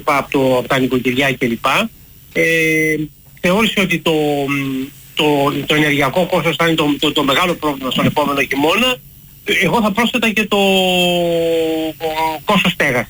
από τα νοικοκυριά κλπ. Θεώρησε ότι το ενεργειακό κόστος θα είναι το μεγάλο πρόβλημα στον επόμενο χειμώνα. Εγώ θα πρόσθετα και το κόστος στέγασης.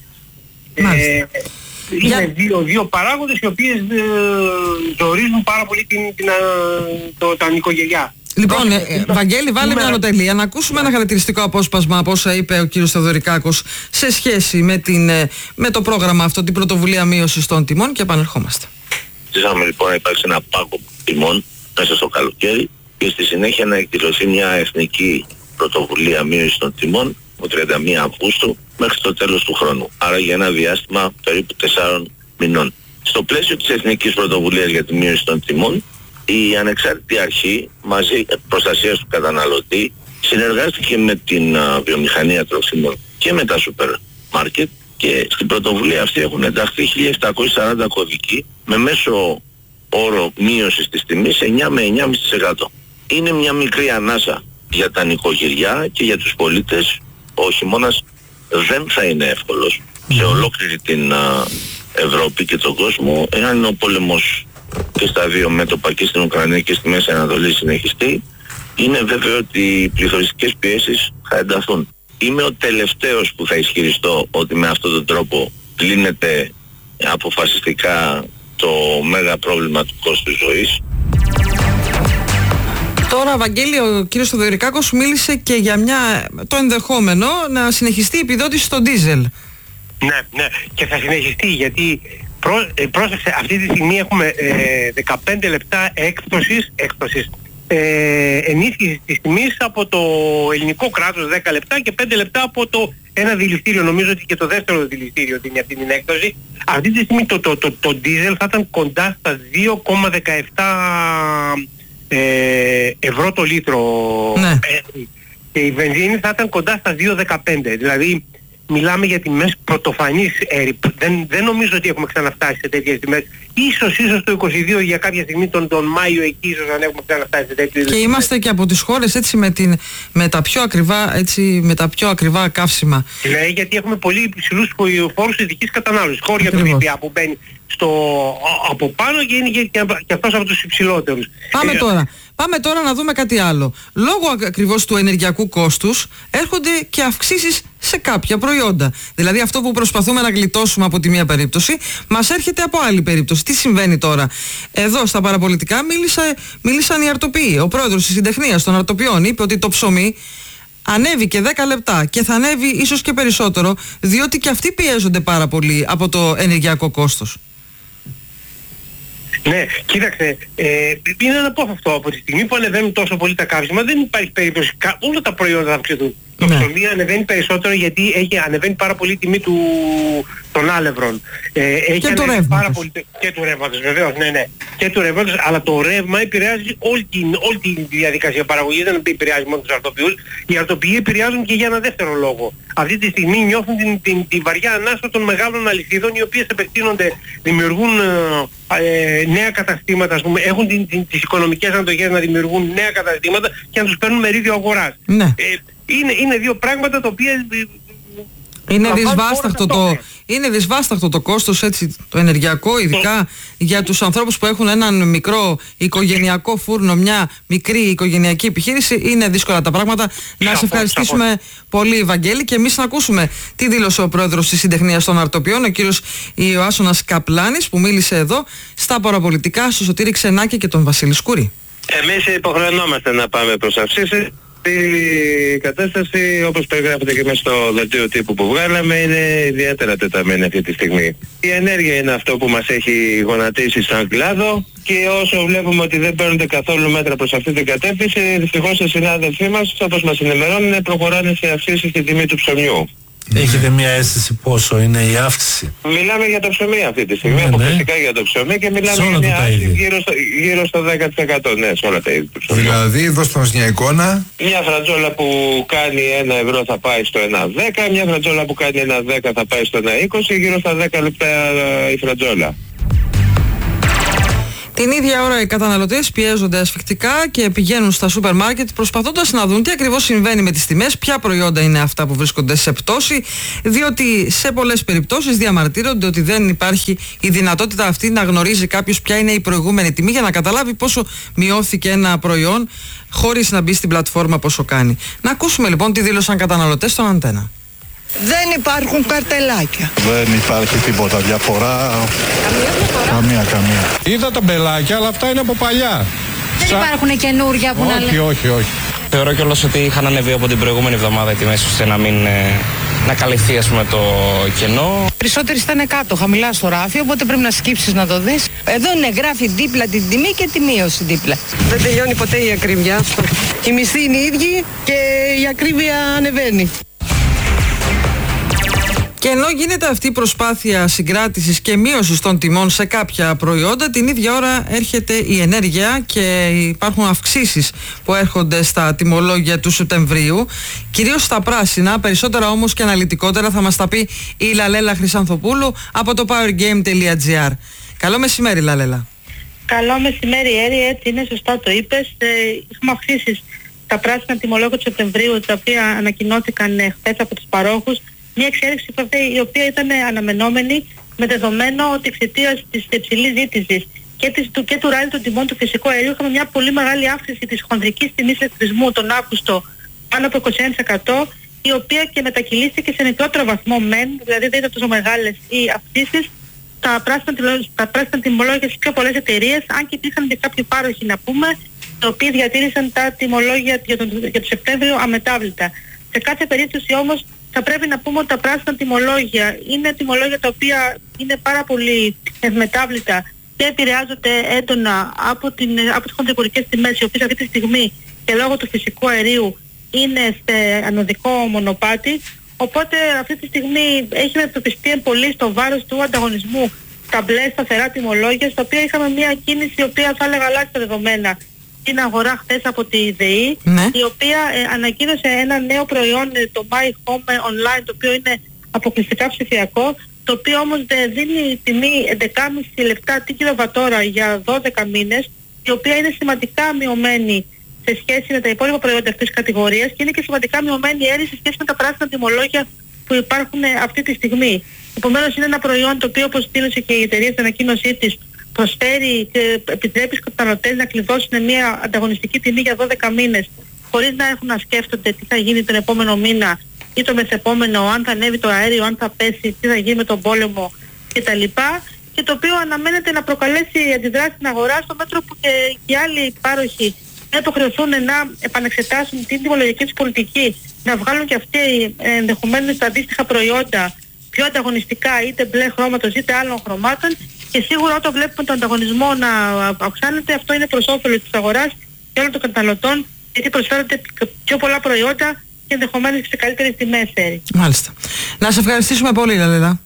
Είναι δύο παράγοντες οι οποίες ζορίζουν πάρα πολύ τα νοικοκυριά. Λοιπόν, Βαγγέλη, βάλε μια ανωτελεία να ακούσουμε ένα χαρακτηριστικό απόσπασμα από όσα είπε ο κύριος Θεοδωρικάκος σε σχέση με το πρόγραμμα αυτό, την πρωτοβουλία μείωσης των τιμών, και επανερχόμαστε. Ζήσαμε λοιπόν να υπάρξει ένα πάγκο τιμών μέσα στο καλοκαίρι και στη συνέχεια να εκδηλωθεί μια εθνική πρωτοβουλία μείωσης των τιμών από 31 Αυγούστου μέχρι το τέλος του χρόνου. Άρα για ένα διάστημα περίπου 4 μηνών. Στο πλαίσιο της εθνικής πρωτοβουλίας για τη μείωση των τιμών, η ανεξάρτητη αρχή μαζί προστασίας του καταναλωτή συνεργάστηκε με την βιομηχανία τροφίμων και με τα σούπερ μάρκετ και στην πρωτοβουλία αυτή έχουν ενταχθεί 1.740 κωδικοί με μέσο όρο μείωσης της τιμής 9 με 9,5%. Είναι μια μικρή ανάσα για τα νοικοκυριά και για τους πολίτες. Ο χειμώνας δεν θα είναι εύκολος σε ολόκληρη την Ευρώπη και τον κόσμο. Εάν ο πόλεμος και στα δύο μέτωπα, και στην Ουκρανία και στη Μέση Ανατολή, συνεχιστεί, είναι βέβαιο ότι οι πληθωριστικές πιέσεις θα ενταθούν. Είμαι ο τελευταίος που θα ισχυριστώ ότι με αυτόν τον τρόπο λύνεται αποφασιστικά το μέγα πρόβλημα του κόστους ζωής. Τώρα, Βαγγέλη, ο κύριος Θεοδωρικάκος μίλησε και για το ενδεχόμενο να συνεχιστεί η επιδότηση στο ντίζελ. Ναι, και θα συνεχιστεί, γιατί πρόσεξε, αυτή τη στιγμή έχουμε 15 λεπτά έκπτωσης ενίσχυσης της τιμής από το ελληνικό κράτος, 10 λεπτά, και 5 λεπτά από ένα δηληστήριο. Νομίζω ότι και το δεύτερο δηληστήριο δίνει αυτή την έκπτωση. Αυτή τη στιγμή το ντίζελ θα ήταν κοντά στα 2,17 ευρώ το λίτρο, ναι. Και η βενζίνη θα ήταν κοντά στα 2,15. Δηλαδή μιλάμε για τιμές πρωτοφανής. Δεν νομίζω ότι έχουμε ξαναφτάσει σε τέτοιες τιμές. Ίσως το 22 για κάποια στιγμή τον Μάιο, εκεί ίσως αν έχουμε ξαναφτάσει σε τέτοιες τιμές. Και είμαστε και από τις χώρες έτσι με τα πιο ακριβά καύσιμα. Ναι, γιατί έχουμε πολύ υψηλούς φόρους ειδικής κατανάλωσης. Χώρια του ΦΠΑ που μπαίνει από πάνω και είναι και αυτός από τους υψηλότερους. Πάμε τώρα να δούμε κάτι άλλο. Λόγω ακριβώς του ενεργειακού κόστους έρχονται και αυξήσεις σε κάποια προϊόντα. Δηλαδή αυτό που προσπαθούμε να γλιτώσουμε από τη μία περίπτωση μας έρχεται από άλλη περίπτωση. Τι συμβαίνει τώρα? Εδώ στα παραπολιτικά μίλησαν οι αρτοποιοί. Ο πρόεδρος της Συντεχνίας των Αρτοποιών είπε ότι το ψωμί ανέβηκε 10 λεπτά και θα ανέβει ίσως και περισσότερο, διότι και αυτοί πιέζονται πάρα πολύ από το ενεργειακό κόστος. Ναι, κοίταξε, είναι αναπόφευκτο. Από τη στιγμή που ανεβαίνουν τόσο πολύ τα καύσιμα, δεν υπάρχει περίπτωση. Όλα τα προϊόντα θα αυξηθούν. Το ψωμί ανεβαίνει περισσότερο γιατί ανεβαίνει πάρα πολύ η τιμή των άλευρων. Και του ρεύματος. Και του ρεύματος, βεβαίως, ναι. Και του ρεύματος, αλλά το ρεύμα επηρεάζει όλη τη διαδικασία παραγωγής, δεν επηρεάζει μόνο τους αρτοποιούς. Οι αρτοποιοί επηρεάζουν και για ένα δεύτερο λόγο. Αυτή τη στιγμή νιώθουν την βαριά ανάσα των μεγάλων αλυσίδων, οι οποίες επεκτείνονται, δημιουργούν νέα καταστήματα, ας πούμε, έχουν τις οικονομικές αντοχές να δημιουργούν νέα καταστήματα και να τους παίρνουν μερίδιο αγοράς. Ναι. Είναι δύο πράγματα τα οποία... Είναι δυσβάσταχτο το κόστος, έτσι, το ενεργειακό, ειδικά για τους ανθρώπους που έχουν έναν μικρό οικογενειακό φούρνο, μια μικρή οικογενειακή επιχείρηση. Είναι δύσκολα τα πράγματα. Να σε ευχαριστήσουμε πολύ, Βαγγέλη, και εμείς να ακούσουμε τι δήλωσε ο πρόεδρος της Συντεχνίας των Αρτοποιών, ο κύριος Ιωάσσονας Καπλάνης, που μίλησε εδώ στα παραπολιτικά, στο Σωτήρη Ξενάκη και τον Βασίλη Σκούρη. Εμείς υποχρεωνόμαστε να πάμε προς αυξήσεις. Η κατάσταση, όπως περιγράφεται και μέσα στο δελτίο τύπου που βγάλαμε, είναι ιδιαίτερα τεταμένη αυτή τη στιγμή. Η ενέργεια είναι αυτό που μας έχει γονατίσει σαν κλάδο και όσο βλέπουμε ότι δεν παίρνονται καθόλου μέτρα προς αυτή την κατεύθυνση, δυστυχώς οι συνάδελφοί μας, όπως μας ενημερώνουν, προχωράνε σε αυξήσεις στην τιμή του ψωμιού. Έχετε μια αίσθηση πόσο είναι η αύξηση? Μιλάμε για το ψωμί αυτή τη στιγμή, αποκλειστικά για το ψωμί, και μιλάμε για μια αύξηση γύρω στο 10%, ναι, σε όλα τα είδη του ψωμιού. Δηλαδή, δώστε μας μια εικόνα. Μια φρατζόλα που κάνει 1 ευρώ θα πάει στο 1,10, μια φρατζόλα που κάνει 1,10 θα πάει στο 1,20, γύρω στα 10 λεπτά η φρατζόλα. Την ίδια ώρα οι καταναλωτές πιέζονται ασφυκτικά και πηγαίνουν στα σούπερ μάρκετ προσπαθώντας να δουν τι ακριβώς συμβαίνει με τις τιμές, ποια προϊόντα είναι αυτά που βρίσκονται σε πτώση, διότι σε πολλές περιπτώσεις διαμαρτύρονται ότι δεν υπάρχει η δυνατότητα αυτή να γνωρίζει κάποιος ποια είναι η προηγούμενη τιμή για να καταλάβει πόσο μειώθηκε ένα προϊόν χωρίς να μπει στην πλατφόρμα πόσο κάνει. Να ακούσουμε λοιπόν τι δήλωσαν καταναλωτές στον Αντένα. Δεν υπάρχουν καρτελάκια. Δεν υπάρχει τίποτα διαφορά. Καμία. Είδα τα μπελάκια, αλλά αυτά είναι από παλιά. Δεν υπάρχουν καινούρια που να λένε. Όχι. Θεωρώ κιόλας ότι είχαν ανεβεί από την προηγούμενη εβδομάδα οι τιμές ώστε να καλυφθεί ας πούμε το κενό. Περισσότεροι ήταν κάτω, χαμηλά στο ράφι, οπότε πρέπει να σκύψεις να το δεις. Εδώ είναι γράφει δίπλα την τιμή και τη μείωση δίπλα. Δεν τελειώνει ποτέ η ακρίβεια. Οι μισθοί είναι οι ίδιοι και η ακρίβεια ανεβαίνει. Και ενώ γίνεται αυτή η προσπάθεια συγκράτησης και μείωσης των τιμών σε κάποια προϊόντα, την ίδια ώρα έρχεται η ενέργεια και υπάρχουν αυξήσεις που έρχονται στα τιμολόγια του Σεπτεμβρίου, κυρίως στα πράσινα, περισσότερα όμως και αναλυτικότερα θα μας τα πει η Λαλέλα Χρυσανθοπούλου από το powergame.gr. Καλό μεσημέρι, Λαλέλα. Καλό μεσημέρι, Έρη, έτσι είναι, σωστά το είπες. Έχουμε αυξήσεις στα πράσινα τιμολόγια του Σεπτεμβρίου, τα οποία ανακοινώθηκαν χθες από τους παρόχους. Μια εξέλιξη η οποία ήταν αναμενόμενη με δεδομένο ότι εξαιτίας της υψηλής ζήτησης και του ράλι των τιμών του φυσικού αερίου είχαμε μια πολύ μεγάλη αύξηση της χονδρικής τιμής ηλεκτρισμού τον Αύγουστο πάνω από 21%, η οποία και μετακυλίστηκε σε μικρότερο βαθμό μεν, δηλαδή δεν ήταν τόσο μεγάλες οι αυξήσεις τα πράσινα τιμολόγια στις πιο πολλές εταιρείες, αν και υπήρχαν και κάποιοι πάροχοι να πούμε, οι οποίοι διατήρησαν τα τιμολόγια για το Σεπτέμβριο αμετάβλητα. Σε κάθε περίπτωση όμως θα πρέπει να πούμε ότι τα πράσινα τιμολόγια είναι τιμολόγια τα οποία είναι πάρα πολύ ευμετάβλητα και επηρεάζονται έντονα από τις χονδρικουρικές τιμές, οι οποίες αυτή τη στιγμή και λόγω του φυσικού αερίου είναι σε ανωδικό μονοπάτι. Οπότε αυτή τη στιγμή έχει μετωπιστεί πολύ στο βάρος του ανταγωνισμού τα μπλε σταθερά τιμολόγια, στα οποία είχαμε μια κίνηση η οποία θα έλεγα αλλάξει τα δεδομένα στην αγορά χθες από τη ΔΕΗ, η οποία ανακοίνωσε ένα νέο προϊόν, το My Home Online, το οποίο είναι αποκλειστικά ψηφιακό, το οποίο όμως δίνει τιμή 11,5 λεπτά την κιλοβατόρα για 12 μήνες, η οποία είναι σημαντικά μειωμένη σε σχέση με τα υπόλοιπα προϊόντα αυτής της κατηγορίας και είναι και σημαντικά μειωμένη η σε σχέση με τα πράσινα τιμολόγια που υπάρχουν αυτή τη στιγμή. Επομένως είναι ένα προϊόν το οποίο, όπως δήλωσε και η εταιρεία στην ανακοίνωσή της, προσφέρει και επιτρέπει στους καταναλωτές να κλειδώσουν μια ανταγωνιστική τιμή για 12 μήνες χωρίς να έχουν να σκέφτονται τι θα γίνει τον επόμενο μήνα ή το μεθεπόμενο, αν θα ανέβει το αέριο, αν θα πέσει, τι θα γίνει με τον πόλεμο κτλ. Και το οποίο αναμένεται να προκαλέσει αντιδράσεις στην αγορά στο μέτρο που και οι άλλοι πάροχοι να υποχρεωθούν να επανεξετάσουν την τιμολογική τους πολιτική, να βγάλουν και αυτοί ενδεχομένως τα αντίστοιχα προϊόντα πιο ανταγωνιστικά, είτε μπλε χρώματος είτε άλλων χρωμάτων. Και σίγουρα όταν βλέπουμε τον ανταγωνισμό να αυξάνεται, αυτό είναι προς όφελος της αγοράς και όλων των καταναλωτών, γιατί προσφέρονται πιο πολλά προϊόντα και ενδεχομένως και σε καλύτερες τιμές. Μάλιστα. Να σε ευχαριστήσουμε πολύ, Λαλέλα.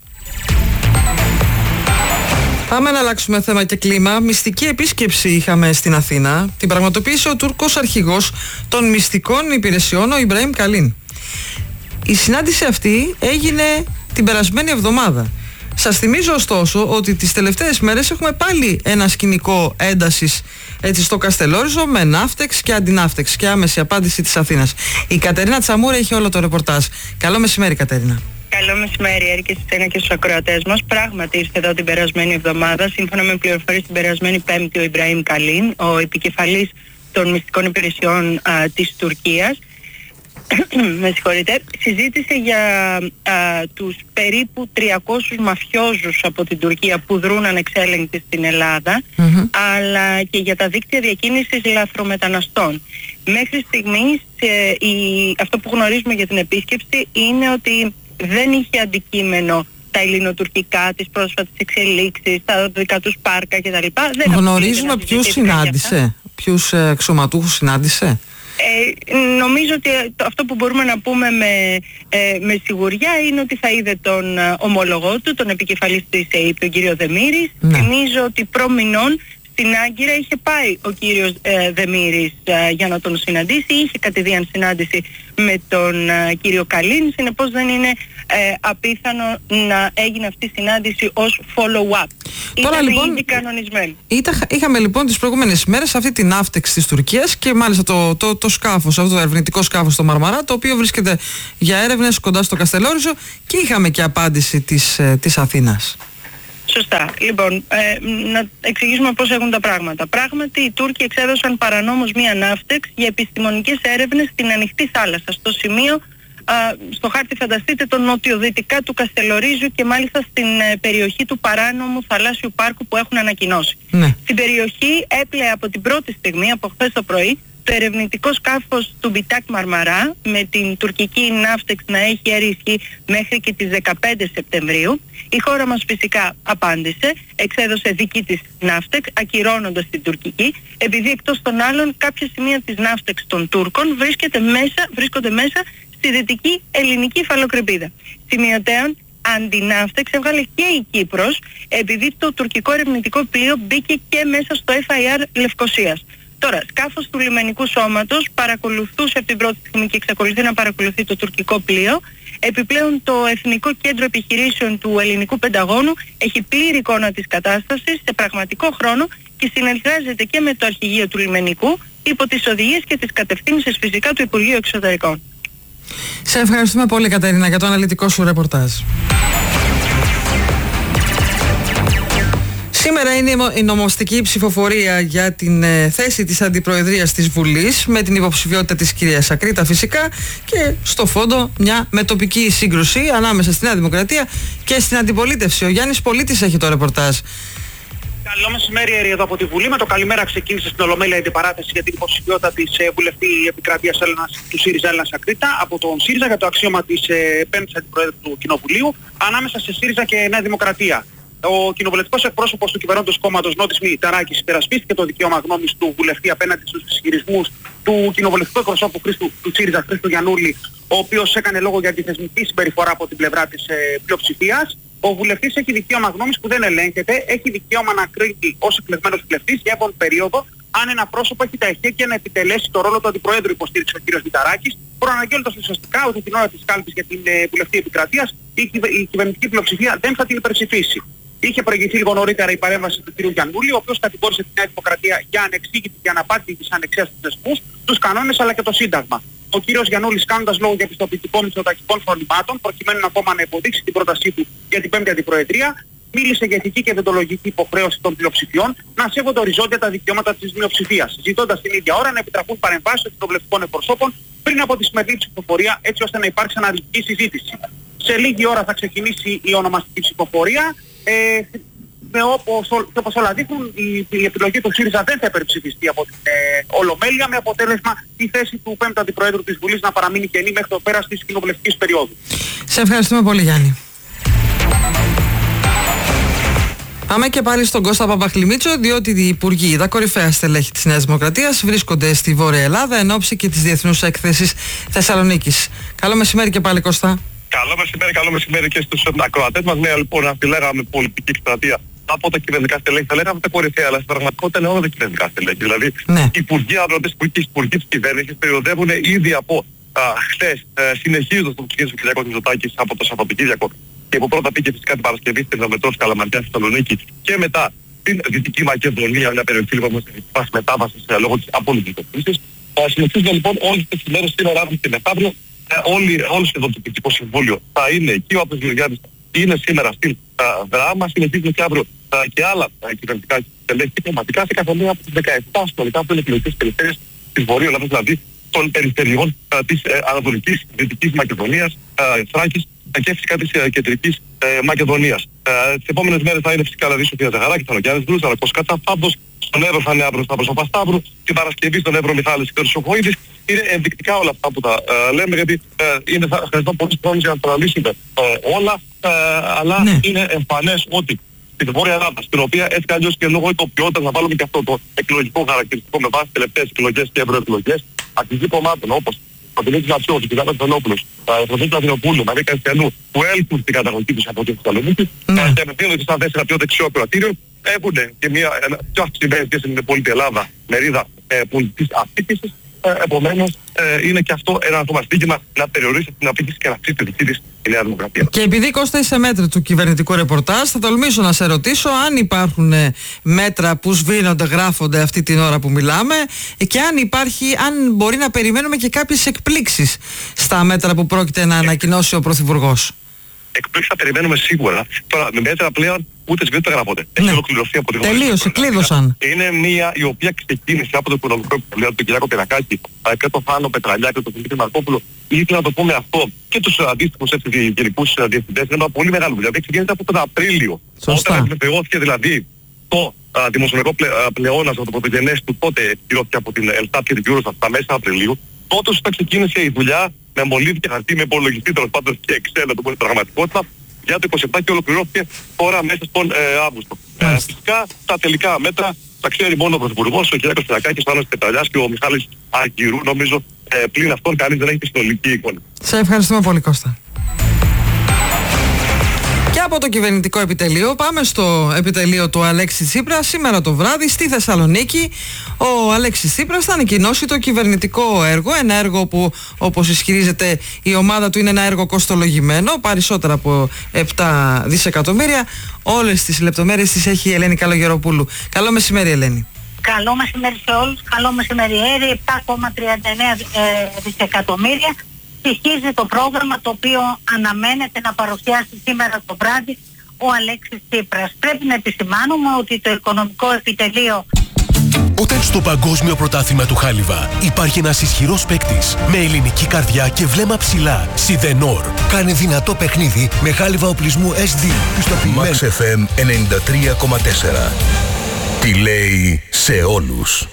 Πάμε να αλλάξουμε θέμα και κλίμα. Μυστική επίσκεψη είχαμε στην Αθήνα. Την πραγματοποίησε ο Τούρκος αρχηγός των μυστικών υπηρεσιών, ο Ιμπραήμ Καλίν. Η συνάντηση αυτή έγινε την περασμένη εβδομάδα. Σας θυμίζω ωστόσο ότι τις τελευταίες μέρες έχουμε πάλι ένα σκηνικό έντασης έτσι στο Καστελόριζο με ναύτεξ και αντιναύτεξ και άμεση απάντηση της Αθήνας. Η Κατερίνα Τσαμούρα έχει όλο το ρεπορτάζ. Καλό μεσημέρι, Κατερίνα. Καλό μεσημέρι, Έρη, και σε εσένα και στους ακροατές μας. Πράγματι ήρθε εδώ την περασμένη εβδομάδα. Σύμφωνα με πληροφορίες την περασμένη Πέμπτη, ο Ιμπραήμ Καλίν, ο επικεφαλής των μυστικών υπηρεσιών της Τουρκίας, με συγχωρείτε, συζήτησε για τους περίπου 300 μαφιόζους από την Τουρκία που δρούν ανεξέλεγκτοι στην Ελλάδα, αλλά και για τα δίκτυα διακίνησης λαθρομεταναστών. Μέχρι στιγμής αυτό που γνωρίζουμε για την επίσκεψη είναι ότι δεν είχε αντικείμενο τα ελληνοτουρκικά, τις πρόσφατες εξελίξεις, τα δικά τους πάρκα κτλ. Γνωρίζουμε ποιους συνάντησε, ποιους αξιωματούχους συνάντησε. Νομίζω ότι αυτό που μπορούμε να πούμε με σιγουριά είναι ότι θα είδε τον ομολογό του, τον επικεφαλής της ΕΕΠ, τον κύριο Δεμήρης. Θυμίζω ότι προμηνών Στην Άγκυρα είχε πάει ο κύριος Δεμήρης για να τον συναντήσει, είχε κατηδίαν συνάντηση με τον κύριο Καλίν, συνεπώς δεν είναι απίθανο να έγινε αυτή η συνάντηση ως follow-up. Ήταν λοιπόν ήδη κανονισμένη. Είχαμε λοιπόν τις προηγούμενες ημέρες αυτή την άφτεξη της Τουρκίας και μάλιστα το σκάφος, αυτό το ερευνητικό σκάφος στο Μαρμαρά, το οποίο βρίσκεται για έρευνες κοντά στο Καστελόριζο, και είχαμε και απάντηση της Αθήνας. Σωστά. Λοιπόν, να εξηγήσουμε πώς έχουν τα πράγματα. Πράγματι, οι Τούρκοι εξέδωσαν παρανόμως μία ναύτεξ για επιστημονικές έρευνες στην ανοιχτή θάλασσα, στο σημείο, στο χάρτη φανταστείτε, το νοτιοδυτικά του Καστελορίζου και μάλιστα στην περιοχή του παράνομου θαλάσσιου πάρκου που έχουν ανακοινώσει. Ναι. Στην περιοχή έπλεε από την πρώτη στιγμή, από χθες το πρωί, το ερευνητικό σκάφος του Μπιτάκ Μαρμαρά, με την τουρκική ναύτεξ να έχει ισχύ μέχρι και τις 15 Σεπτεμβρίου. Η χώρα μας φυσικά απάντησε, εξέδωσε δική της ναύτεξ, ακυρώνοντας την τουρκική, επειδή εκτός των άλλων κάποια σημεία της ναύτεξ των Τούρκων βρίσκονται μέσα στη δυτική ελληνική υφαλοκρηπίδα. Σημειωτέων, αντιναύτεξ έβγαλε και η Κύπρος, επειδή το τουρκικό ερευνητικό πλοίο μπήκε και μέσα στο FIR Λευκωσίας. Τώρα, σκάφος του λιμενικού σώματος παρακολουθούσε από την πρώτη στιγμή και εξακολουθεί να παρακολουθεί το τουρκικό πλοίο. Επιπλέον, το Εθνικό Κέντρο Επιχειρήσεων του Ελληνικού Πενταγώνου έχει πλήρη εικόνα της κατάστασης σε πραγματικό χρόνο και συνεργάζεται και με το Αρχηγείο του Λιμενικού υπό τις οδηγίες και τις κατευθύνσεις φυσικά του Υπουργείου Εξωτερικών. Σε ευχαριστούμε πολύ, Κατερίνα, για το αναλυτικό σου ρεπορτάζ. Σήμερα είναι η νομοθετική ψηφοφορία για την θέση της Αντιπροεδρίας της Βουλής, με την υποψηφιότητα της κυρίας Ακρίτα φυσικά, και στο φόντο μια μετοπική σύγκρουση ανάμεσα στη Νέα Δημοκρατία και στην αντιπολίτευση. Ο Γιάννης Πολίτης έχει το ρεπορτάζ. Καλό μεσημέρι, εδώ από τη Βουλή. Με το καλημέρα ξεκίνησε στην Ολομέλεια η αντιπαράθεση για την υποψηφιότητα της βουλευτή επικρατείας του ΣΥΡΙΖΑ Έλληνας Ακρίτα από τον ΣΥΡΙΖΑ για το αξίωμα της πέμπτης αντιπροέδρου του Κοινοβουλίου, ανάμεσα σε ΣΥΡΙΖΑ και Νέα Δημοκρατία. Ο κοινοβουλευτικός εκπρόσωπος του κυβερνώντος κόμματος Νότης Μηταράκης υπερασπίστηκε το δικαίωμα γνώμης του βουλευτή απέναντι στους ισχυρισμούς του κοινοβουλευτικού εκπροσώπου του ΣΥΡΙΖΑ Χρήστου Γιαννούλη, ο οποίος έκανε λόγο για τη θεσμική συμπεριφορά από την πλευρά της πλειοψηφίας. Ο βουλευτής έχει δικαίωμα γνώμης που δεν ελέγχεται, έχει δικαίωμα να κρίνει ως εκλεγμένος βουλευτής για έβδομη περίοδο αν ένα πρόσωπο έχει τα εχέγγυα να επιτελέσει το ρόλο του αντιπροέδρου, υποστήριξε ο κ. Μηταράκης, προαναγγέλλοντας ουσιαστικά ότι την ώρα της κάλπης για την βουλευτή επικρατείας η κυβερνητική πλειοψηφία δεν θα την υπερψηφίσει. Είχε προηγηθεί λίγο νωρίτερα η παρέμβαση του κ. Γιαννούλη, ο οποίος κατηγόρησε την Νέα Δημοκρατία για ανεξήγητη και αναπάτητη της ανεξίας του θεσμούς, τους κανόνες αλλά και το Σύνταγμα. Ο κ. Γιαννούλης, κάνοντας λόγο για πιστοποιητικών μητσοτακικών φρονημάτων, προκειμένου ακόμα να υποδείξει την πρότασή του για την πέμπτη αντιπροεδρία, μίλησε για ηθική και δεντολογική υποχρέωση των πλειοψηφιών να σέβονται οριζόντια τα δικαιώματα της μειοψηφίας, ζητώντας την ίδια ώρα να επιτραπούν παρεμβάσεις των κοινοβουλευτικών εκπροσώπων πριν από τη σημερινή ψηφοφορία, έτσι ώστε να υπάρξει αναλυτική συζήτηση. Σε λίγη ώρα θα ξεκινήσει η ονομαστική ψηφοφορία. Όπως όλα δείχνουν, η επιλογή του ΣΥΡΙΖΑ δεν θα υπερψηφιστεί από την Ολομέλεια, με αποτέλεσμα η θέση του πέμπτου αντιπροέδρου της Βουλής να παραμείνει κενή μέχρι το πέρας της κοινοβουλευτικής περίοδου. Σε ευχαριστούμε πολύ, Γιάννη. Πάμε και πάλι στον Κώστα Παπαχλημίτσο, διότι οι υπουργοί, τα κορυφαία στελέχη της Νέας Δημοκρατίας, βρίσκονται στη Βόρεια Ελλάδα εν ώψη και της Διεθνούς Έκθεσης Θεσσαλονίκης. Καλό μεσημέρι και πάλι, Κώστα. Καλό μεσημέρι και στους ακροατές μας. Ναι, λοιπόν, αυτή λέγαμε πολιτική εκστρατεία από τα κυβερνητικά στελέχη, θα λέγαμε τα κορυφαία, αλλά στην πραγματικότητα είναι όλα τα κυβερνητικά στελέχη. Δηλαδή, οι υπουργοί αγρότες και οι υπουργοί της κυβέρνησης περιοδεύουν ήδη από χθες, συνεχίζοντας το κ. Κυριάκος Μητσοτάκης από το Σαββατοκύριακο, και που πρώτα πήγε φυσικά την Παρασκευή στην Μετρός Καλαμαριά στη Θεσσαλονίκη, και μετά στην Δυτική Μακεδονία, μια περιοχή που έχει υπάρξει μετάβαση λόγω της απολυτικοποίησης. Συνεχίζονται λοιπόν όλες τις ημέρες, σήμερα, αύριο και μεθαύριο. Όλο σχεδόν το Υπουργικό Συμβούλιο θα είναι εκεί. Ο Απρεσβηλιάδης είναι σήμερα στην Δράμα, συνεχίζεται και αύριο και άλλα κυβερνητικά στελέχη και κομματικά σε κάθε μία από τις 17 συνολικά που είναι εκλογικές περιφέρειες της Βορείου Ελλάδας, δηλαδή των περιφερειών της Ανατολικής, Δυτικής Μακεδονίας, Θράκης και φυσικά της Κεντρικής Μακεδονίας. Τις επόμενες μέρες θα είναι φυσικά δηλαδή η Σοφία Ζαχαράκη, θα είναι ο Γιάννης Δρούς, θα είναι ο Κώστας Κατσαφάμπος, στον Εύρο θα είναι αύριο Σταύρος Παπασταύρου, την Παρασκευή στον Εύρο Μιχάλης Χρυσοχοΐδης. Είναι ενδεικτικά όλα αυτά που τα λέμε, γιατί θα χρειαζόταν πολλούς χρόνους για να τα αναλύσουμε όλα, αλλά είναι εμφανές ότι στην Βόρεια Ελλάδα, στην οποία έτσι κι αλλιώς και λόγω ητοποιότητας, να βάλουμε και αυτό το εκλογικό χαρακτηριστικό με βάση τελευταίες εκλογές και ευρωεκλογές, αρχηγοί κομμάτων όπως ο Δημήτρης Νατσιώτης, ο Κυριάκος Βελόπουλος, ο Φωτής Λαθινοπούλου, Μαρία Καστιανού, που έλθουν στην καταγωγή τους από τη Θεσσαλονίκη, και με δίνονται σαν 4 πιο δεξιό ακροατήριο, έχουν και μια πιο αυξημένη σχέση με την υπόλοιπη Ελλάδα μερίδα πολιτικής αφήκησης. Επομένως, είναι και αυτό ένα ακόμα στοίχημα να περιορίσει την αφήκηση και να αυξήσει τη δική της η Νέα Δημοκρατία. Και επειδή, Κώστα, είσαι μέτρα του κυβερνητικού ρεπορτάζ, θα τολμήσω να σε ρωτήσω αν υπάρχουν μέτρα που σβήνονται, γράφονται αυτή την ώρα που μιλάμε και αν μπορεί να περιμένουμε και κάποιες εκπλήξεις στα μέτρα που πρόκειται να ανακοινώσει ο Πρωθυπουργός. Εκπλήξεις θα περιμένουμε σίγουρα. Τώρα, με μέτρα πλέον ούτε σβήνονται ούτε γράφονται. Έχει ολοκληρωθεί από την τελείωσε, κλείδωσαν. Είναι μία η οποία ξεκίνησε από το Οικονομικό Υπουργείο του Κυριάκο Πυρακάκη και το Θάνο Πετραλιά και τον Δημήτρη Μαρκόπουλο. Ήθελα να το πούμε αυτό και τους αντίστοιχους γενικούς διευθυντές. Είναι ένα πολύ μεγάλο δουλειά. Ξεκίνησε από τον Απρίλιο. Όταν επιβεβαιώθηκε δηλαδή το δημοσιονομικό πλεόνασμα, το πρωτογενές του, τότε κυρώθηκε από την Ελστάτ και την Eurostat στα μέσα Απριλίου. Τότε όταν ξεκίνησε η δουλειά με μολύβι και χαρτί, με υπολογιστή τέλος πάντων και Excel, να το πω στην πραγματικότητα, για το 27 και ολοκληρώθηκε τώρα μέσα στον Αύγουστο. Φυσικά τα τελικά μέτρα τα ξέρει μόνο ο Πρωθυπουργός, ο Κυριάκος Πυρακάκης, ο Θάνος Πετραλιάς και ο Μιχάλης Αργυρού. Νομίζω πλην αυτών κανείς δεν έχει τη συνολική εικόνα. Σε ευχαριστούμε πολύ, Κώστα. Και από το κυβερνητικό επιτελείο πάμε στο επιτελείο του Αλέξη Τσίπρα. Σήμερα το βράδυ στη Θεσσαλονίκη ο Αλέξης Τσίπρας θα ανακοινώσει το κυβερνητικό έργο. Ένα έργο που, όπως ισχυρίζεται η ομάδα του, είναι ένα έργο κοστολογημένο, περισσότερα από 7 δισεκατομμύρια. Όλες τις λεπτομέρειες τις έχει η Ελένη Καλογεροπούλου. Καλό μεσημέρι, Ελένη. Καλό μεσημέρι σε όλους. Καλό μεσημέρι, 7,39 δισεκατομμύρια. Στοιχίζει το πρόγραμμα το οποίο αναμένεται να παρουσιάσει σήμερα το βράδυ ο Αλέξης Τσίπρας. Πρέπει να επισημάνουμε ότι το οικονομικό επιτελείο... Όταν στο παγκόσμιο πρωτάθλημα του Χάλιβα υπάρχει ένας ισχυρός παίκτης με ελληνική καρδιά και βλέμμα ψηλά, Σιδενόρ. Κάνε δυνατό παιχνίδι με χάλιβα οπλισμού SD. Πιστοποιημένο. Max FM 93,4. Τι λέει σε όλους.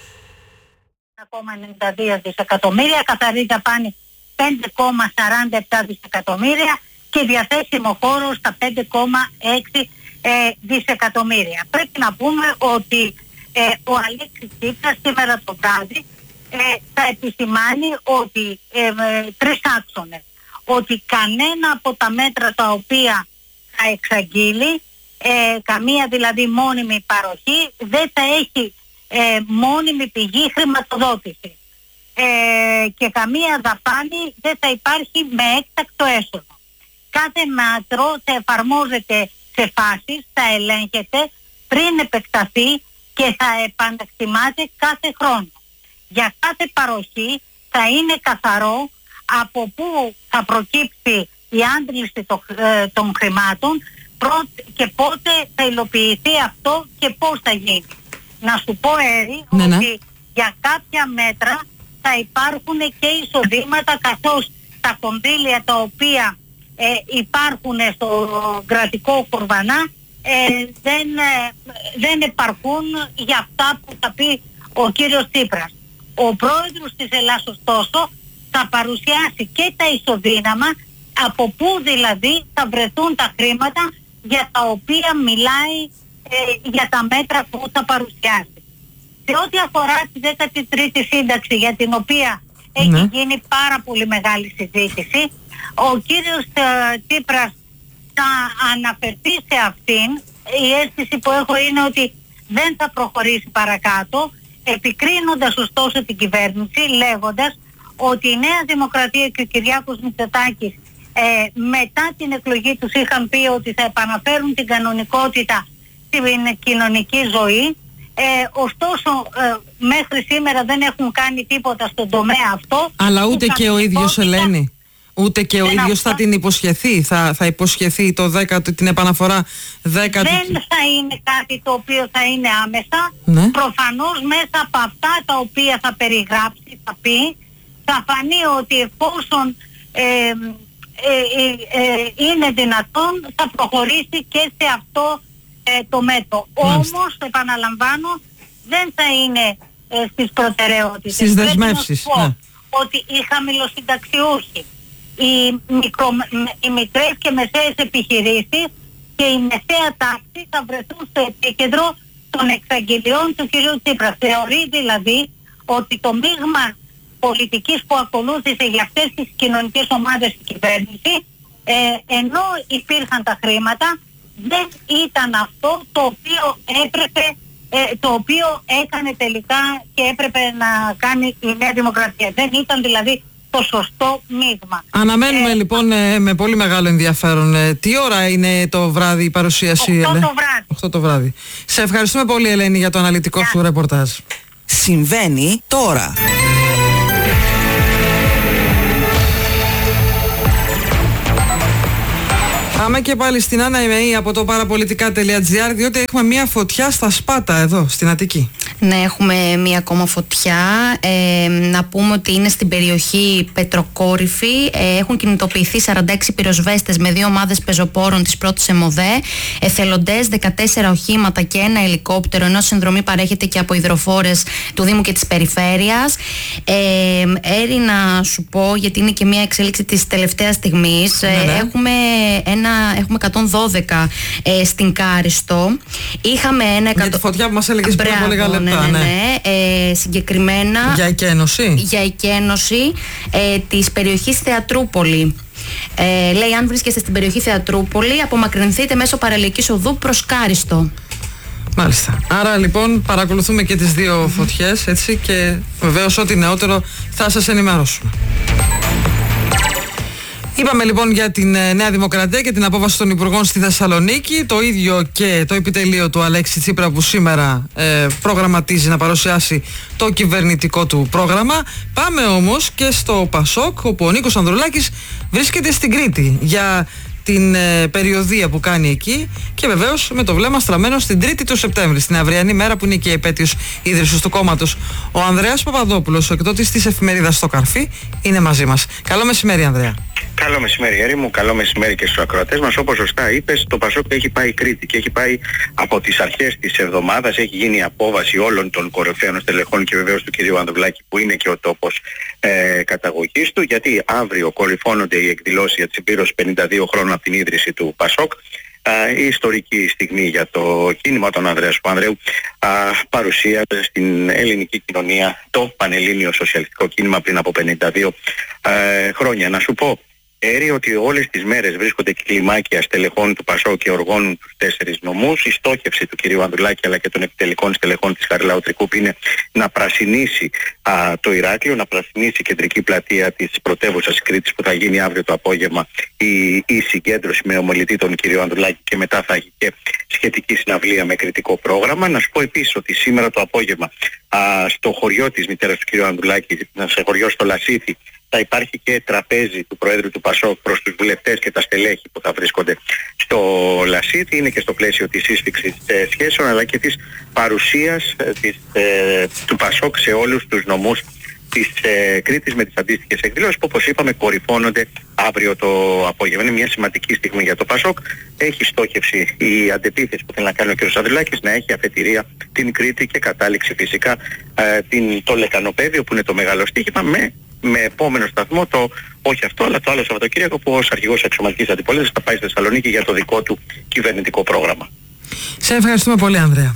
92 δισεκατομμύρια, καθαρή δαπάνη 5,47 δισεκατομμύρια και διαθέσιμο χώρο στα 5,6 δισεκατομμύρια. Πρέπει να πούμε ότι ο Αλέξης Τσίπρας σήμερα το βράδυ θα επισημάνει ότι τρεις άξονες. Ότι κανένα από τα μέτρα τα οποία θα εξαγγείλει, καμία δηλαδή μόνιμη παροχή, δεν θα έχει μόνιμη πηγή χρηματοδότησης. Και καμία δαπάνη δεν θα υπάρχει με έκτακτο έσοδο. Κάθε μέτρο θα εφαρμόζεται σε φάσεις, θα ελέγχεται πριν επεκταθεί και θα επανεκτιμάται κάθε χρόνο. Για κάθε παροχή θα είναι καθαρό από πού θα προκύψει η άντληση των χρημάτων και πότε θα υλοποιηθεί αυτό και πώς θα γίνει. Να σου πω, Έρη, ότι για κάποια μέτρα θα υπάρχουν και εισοδήματα, καθώς τα κονδύλια τα οποία υπάρχουν στο κρατικό κορβανά δεν επαρκούν για αυτά που θα πει ο κύριος Τσίπρας. Ο πρόεδρος της Ελλάδος, ωστόσο, θα παρουσιάσει και τα ισοδύναμα, από πού δηλαδή θα βρεθούν τα χρήματα για τα οποία μιλάει, για τα μέτρα που θα παρουσιάσει. Σε ό,τι αφορά τη 13η σύνταξη, για την οποία έχει γίνει πάρα πολύ μεγάλη συζήτηση, ο κύριος Τσίπρας θα αναφερθεί σε αυτήν. Η αίσθηση που έχω είναι ότι δεν θα προχωρήσει παρακάτω, επικρίνοντας ωστόσο την κυβέρνηση, λέγοντας ότι η Νέα Δημοκρατία και ο Κυριάκος Μητσοτάκης μετά την εκλογή τους είχαν πει ότι θα επαναφέρουν την κανονικότητα στην κοινωνική ζωή. Ωστόσο μέχρι σήμερα δεν έχουν κάνει τίποτα στον τομέα αυτό. Αλλά ούτε και ο ίδιος, Ελένη, ούτε και ο ίδιος θα την υποσχεθεί, θα υποσχεθεί το 10, την επαναφορά 10. Δεν θα είναι κάτι το οποίο θα είναι άμεσα. Προφανώς μέσα από αυτά τα οποία θα περιγράψει, θα πει, θα φανεί ότι εφόσον είναι δυνατόν θα προχωρήσει και σε αυτό το μέτρο. Όμως, επαναλαμβάνω, δεν θα είναι στις προτεραιότητες. Στις δεσμεύσεις. Ότι οι χαμηλοσυνταξιούχοι, οι μικρές και μεσαίες επιχειρήσεις και η μεσαία τάξη θα βρεθούν στο επίκεντρο των εξαγγελιών του κ. Τσίπρα. Θεωρεί δηλαδή ότι το μείγμα πολιτικής που ακολούθησε για αυτές τις κοινωνικές ομάδες στην κυβέρνηση, ενώ υπήρχαν τα χρήματα, δεν ήταν αυτό το οποίο έπρεπε, το οποίο έκανε τελικά και έπρεπε να κάνει η Νέα Δημοκρατία. Δεν ήταν δηλαδή το σωστό μείγμα. Αναμένουμε λοιπόν με πολύ μεγάλο ενδιαφέρον. Τι ώρα είναι το βράδυ η παρουσίαση? 8 το βράδυ. Σε ευχαριστούμε πολύ, Ελένη, για το αναλυτικό σου ρεπορτάζ. Συμβαίνει τώρα. Πάμε και πάλι στην Άννα Εμεή από το παραπολιτικά.gr, διότι έχουμε μια φωτιά στα Σπάτα εδώ στην Αττική. Ναι, έχουμε μια ακόμα φωτιά. Να πούμε ότι είναι στην περιοχή Πετροκόρυφη. Έχουν κινητοποιηθεί 46 πυροσβέστες με 2 ομάδες πεζοπόρων της πρώτης ΕΜΟΔΕ, εθελοντές, 14 οχήματα και 1 ελικόπτερο, ενώ συνδρομή παρέχεται και από υδροφόρες του Δήμου και της Περιφέρειας. Έρη, να σου πω, γιατί είναι και μια εξέλιξη της τελευταίας στιγμής. Έχουμε 112 στην Κάριστο. Είχαμε για τη φωτιά που μας έλεγες πριν από λίγα λεπτά. Συγκεκριμένα για εκένωση της περιοχής Θεατρούπολη. Λέει, αν βρίσκεστε στην περιοχή Θεατρούπολη, απομακρυνθείτε μέσω παραλιακής οδού προς Κάριστο. Μάλιστα. Άρα λοιπόν παρακολουθούμε και τις δύο φωτιές, έτσι, και βεβαίως ό,τι νεότερο θα σας ενημερώσουμε. Είπαμε λοιπόν για την Νέα Δημοκρατία και την απόβαση των Υπουργών στη Θεσσαλονίκη. Το ίδιο και το επιτελείο του Αλέξη Τσίπρα, που σήμερα προγραμματίζει να παρουσιάσει το κυβερνητικό του πρόγραμμα. Πάμε όμως και στο Πασόκ, όπου ο Νίκος Ανδρουλάκης βρίσκεται στην Κρήτη για την περιοδεία που κάνει εκεί και βεβαίως με το βλέμμα στραμμένο στην 3η του Σεπτέμβρη, στην αυριανή μέρα που είναι και η επέτειος ίδρυσης του κόμματος. Ο Ανδρέας Παπαδόπουλος, ο εκδότης της εφημερίδας Το Καρφί, είναι μαζί μας. Καλό μεσημέρι, Ανδρέα. Καλό μεσημέρι, Έρη μου. Καλό μεσημέρι και στους ακροατές μας. Όπως σωστά είπες, το Πασόκ έχει πάει Κρήτη και έχει πάει από τις αρχές της εβδομάδας. Έχει γίνει η απόβαση όλων των κορυφαίων στελεχών και βεβαίως του κ. Ανδρουλάκη, που είναι και ο τόπος καταγωγής του, γιατί αύριο κορυφώνονται οι εκδηλώσεις για τη συμπλήρωση 52 χρόνων από την ίδρυση του Πασόκ. Η ιστορική στιγμή για το κίνημα των Ανδρέας Παπανδρέου παρουσίασε στην ελληνική κοινωνία το πανελλήνιο σοσιαλιστικό κίνημα πριν από 52 χρόνια. Να σου πω, Έρη, ότι όλες τις μέρες βρίσκονται κλιμάκια στελεχών του Πασόκ και οργώνουν τους 4 νομούς. Η στόχευση του κ. Ανδρουλάκη αλλά και των επιτελικών στελεχών της Χαριλάου Τρικούπη είναι να πρασινίσει το Ηράκλειο, να πρασινίσει η κεντρική πλατεία της πρωτεύουσας Κρήτης, που θα γίνει αύριο το απόγευμα η συγκέντρωση με ομιλητή τον κ. Ανδρουλάκη, και μετά θα έχει και σχετική συναυλία με κριτικό πρόγραμμα. Να σου πω επίσης ότι σήμερα το απόγευμα στο χωριό της μητέρας του κ. Ανδρουλάκη, σε χωριό στο Λασίθι, θα υπάρχει και τραπέζι του Προέδρου του Πασόκ προς τους βουλευτές και τα στελέχη που θα βρίσκονται στο Λασίθι. Είναι και στο πλαίσιο της σύσφιξης σχέσεων αλλά και της παρουσίας του Πασόκ σε όλους τους νομούς της Κρήτης με τις αντίστοιχες εκδηλώσεις που, όπως είπαμε, κορυφώνονται αύριο το απόγευμα. Είναι μια σημαντική στιγμή για το Πασόκ. Έχει στόχευση η αντεπίθεση που θέλει να κάνει ο κ. Ανδρουλάκης, να έχει αφετηρία την Κρήτη και κατάληξη φυσικά το Λεκανοπέδιο, που είναι το μεγάλο στοίχημα, με επόμενο σταθμό όχι αυτό, αλλά το άλλο Σαββατοκύριακο, που ως αρχηγός αξιωματικής αντιπολίτευσης θα πάει στη Θεσσαλονίκη για το δικό του κυβερνητικό πρόγραμμα. Σε ευχαριστούμε πολύ, Ανδρέα.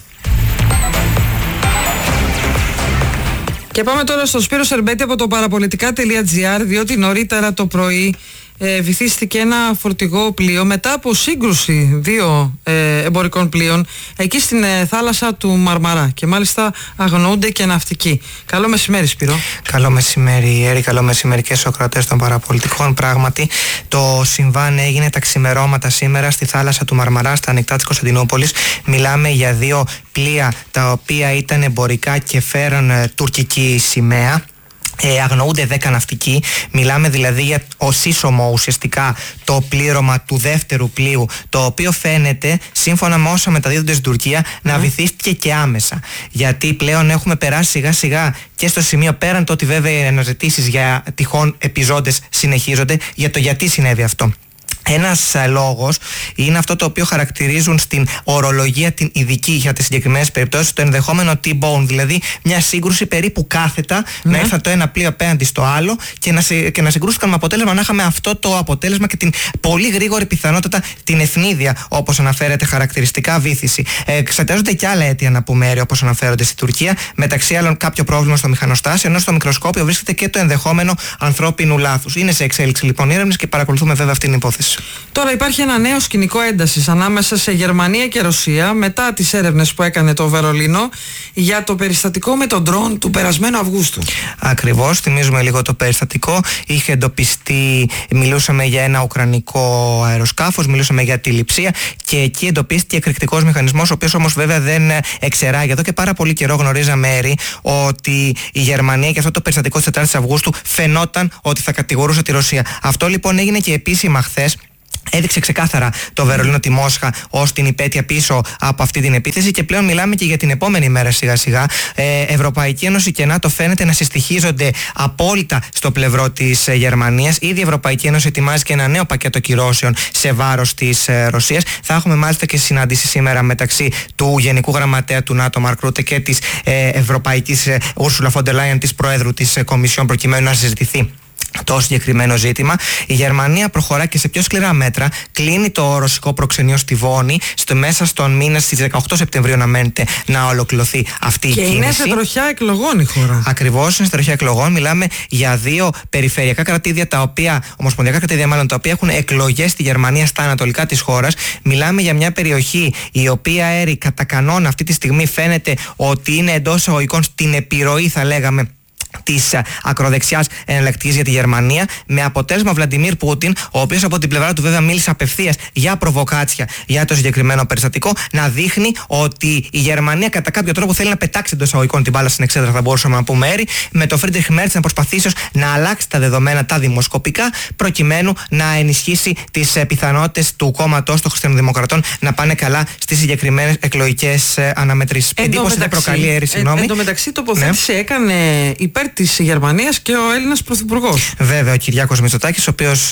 Και πάμε τώρα στο Σπύρο Σερμπέτη από το παραπολιτικά.gr, διότι νωρίτερα το πρωί βυθίστηκε ένα φορτηγό πλοίο μετά από σύγκρουση 2 εμπορικών πλοίων εκεί στην θάλασσα του Μαρμαρά, και μάλιστα αγνοούνται και ναυτικοί. Καλό μεσημέρι, Σπύρο. Καλό μεσημέρι, Έρη. Καλό μεσημέρι και στους ακροατές των παραπολιτικών. Πράγματι, το συμβάν έγινε τα ξημερώματα σήμερα στη θάλασσα του Μαρμαρά, στα ανοιχτά της Κωνσταντινούπολης. Μιλάμε για 2 πλοία τα οποία ήταν εμπορικά και φέραν τουρκική σημαία. Αγνοούνται 10 ναυτικοί. Μιλάμε δηλαδή για σύσσωμο ουσιαστικά το πλήρωμα του δεύτερου πλοίου, το οποίο φαίνεται, σύμφωνα με όσα μεταδίδονται στην Τουρκία, να βυθίστηκε και άμεσα. Γιατί πλέον έχουμε περάσει σιγά σιγά και στο σημείο, πέραν το ότι βέβαια οι αναζητήσεις για τυχόν επιζώντες συνεχίζονται, για το γιατί συνέβη αυτό. Ένας λόγος είναι αυτό το οποίο χαρακτηρίζουν στην ορολογία την ειδική για τις συγκεκριμένες περιπτώσεις, το ενδεχόμενο T-bone, δηλαδή μια σύγκρουση περίπου κάθετα, να έρθει το ένα πλοίο απέναντι στο άλλο και να συγκρούστηκαν με αποτέλεσμα να είχαμε αυτό το αποτέλεσμα και την πολύ γρήγορη πιθανότητα την ευνίδια, όπως αναφέρεται χαρακτηριστικά, βύθιση. Εξετάζονται και άλλα αίτια, να πούμε, όπως αναφέρονται στη Τουρκία, μεταξύ άλλων κάποιο πρόβλημα στο μηχανοστάσιο, ενώ στο μικροσκόπιο βρίσκεται και το ενδεχόμενο ανθρώπινου λάθους. Είναι σε εξέλιξη λοιπόν η έρευνες και παρακολουθούμε βέβαια αυτή την υπόθεση. ανάπτυξη. Τώρα υπάρχει ένα νέο σκηνικό έντασης ανάμεσα σε Γερμανία και Ρωσία μετά τις έρευνες που έκανε το Βερολίνο για το περιστατικό με τον ντρόν του περασμένου Αυγούστου. Ακριβώς, θυμίζουμε λίγο το περιστατικό. Είχε εντοπιστεί, μιλούσαμε για ένα ουκρανικό αεροσκάφος, μιλούσαμε για τη λειψία και εκεί εντοπίστηκε εκρηκτικός μηχανισμός, ο οποίος όμως βέβαια δεν εξεράγει. Εδώ και πάρα πολύ καιρό γνωρίζαμε, Έρη, ότι η Γερμανία και αυτό το περιστατικό της 4ης Αυγούστου φαινόταν ότι θα κατηγορούσε τη Ρωσία. Αυτό λοιπόν έγινε και επίσημα χθες. Έδειξε ξεκάθαρα το Βερολίνο τη Μόσχα ως την υπέτεια πίσω από αυτή την επίθεση και πλέον μιλάμε και για την επόμενη μέρα σιγά σιγά. Ευρωπαϊκή Ένωση και ΝΑΤΟ φαίνεται να συστοιχίζονται απόλυτα στο πλευρό της Γερμανίας. Ήδη η Ευρωπαϊκή Ένωση ετοιμάζει και ένα νέο πακέτο κυρώσεων σε βάρος της Ρωσίας. Θα έχουμε μάλιστα και συνάντηση σήμερα μεταξύ του Γενικού Γραμματέα του ΝΑΤΟ Μαρκ Ρούτε και της Ευρωπαϊκής Ούρσουλα φον ντερ Λάιεν, της Προέδρου της Κομισιόν, προκειμένου να συζητηθεί το συγκεκριμένο ζήτημα. Η Γερμανία προχωρά και σε πιο σκληρά μέτρα. Κλείνει το ρωσικό προξενείο στη Βόνη. Μέσα στον μήνα, στις 18 Σεπτεμβρίου, αναμένεται να ολοκληρωθεί αυτή η κίνηση. Και είναι σε τροχιά εκλογών η χώρα. Ακριβώς, είναι σε τροχιά εκλογών. Μιλάμε για δύο περιφερειακά κρατήδια, ομοσπονδιακά κρατήδια μάλλον, τα οποία έχουν εκλογές στη Γερμανία στα ανατολικά της χώρας. Μιλάμε για μια περιοχή η οποία, Έρη, κατά κανόνα αυτή τη στιγμή φαίνεται ότι είναι εντός εισαγωγικών στην επιρροή, θα λέγαμε, της ακροδεξιάς εναλλακτικής για τη Γερμανία, με αποτέλεσμα Βλαντιμίρ Πούτιν, ο οποίος από την πλευρά του βέβαια μίλησε απευθείας για προβοκάτσια για το συγκεκριμένο περιστατικό, να δείχνει ότι η Γερμανία κατά κάποιο τρόπο θέλει να πετάξει εντός εισαγωγικών την μπάλα στην εξέδρα, θα μπορούσαμε να πούμε, Έρη, με το Φρίντριχ Μέρτς να προσπαθήσει να αλλάξει τα δεδομένα, τα δημοσκοπικά, προκειμένου να ενισχύσει τις πιθανότητες του κόμματος των Χριστιανοδημοκρατών να πάνε καλά στις συγκεκριμένες εκλογικές αναμετρήσεις. Εντύπωση δεν προκαλεί, Έρη, συγγνώμη. Εν τω μεταξύ, τοποθέτηση έκανε υπέρ της Γερμανίας και ο Έλληνας Πρωθυπουργός. Βέβαια, ο Κυριάκος Μητσοτάκης, ο οποίος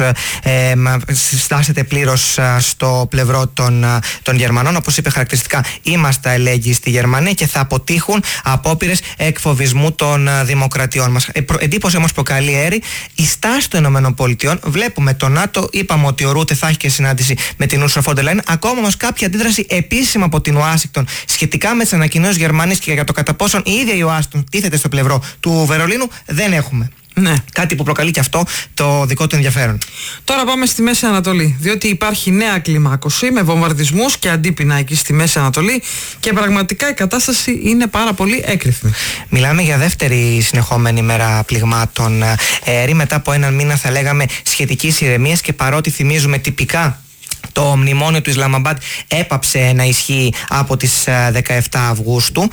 συστάσεται πλήρως στο πλευρό των Γερμανών. Όπως είπε χαρακτηριστικά, είμαστε αλληλέγγυοι στη Γερμανία και θα αποτύχουν απόπειρες εκφοβισμού των δημοκρατιών μας. Εντύπωση όμως προκαλεί, Έρη, η στάση των ΗΠΑ. Βλέπουμε το ΝΑΤΟ, είπαμε ότι ο Ρούτε θα έχει και συνάντηση με την Ούρσουλα φον ντερ Λάιεν. Ακόμα όμως κάποια αντίδραση επίσημα από την Ουάσιγκτον σχετικά με τις ανακοινώσεις Γερμανίας και για το κατά πόσον η ίδια η Ουάσιγκτον τίθεται στο πλευρό του Βερολίνου δεν έχουμε. Ναι. Κάτι που προκαλεί και αυτό το δικό του ενδιαφέρον. Τώρα πάμε στη Μέση Ανατολή, διότι υπάρχει νέα κλιμάκωση με βομβαρδισμούς και αντίπεινα εκεί στη Μέση Ανατολή και πραγματικά η κατάσταση είναι πάρα πολύ έκρηθμη. Μιλάμε για δεύτερη συνεχόμενη μέρα πληγμάτων, Έρη, μετά από έναν μήνα, θα λέγαμε, σχετικής ηρεμίας, και παρότι θυμίζουμε τυπικά το μνημόνιο του Ισλαμαμπάντ έπαψε να ισχύει από τις 17 Αυγούστου.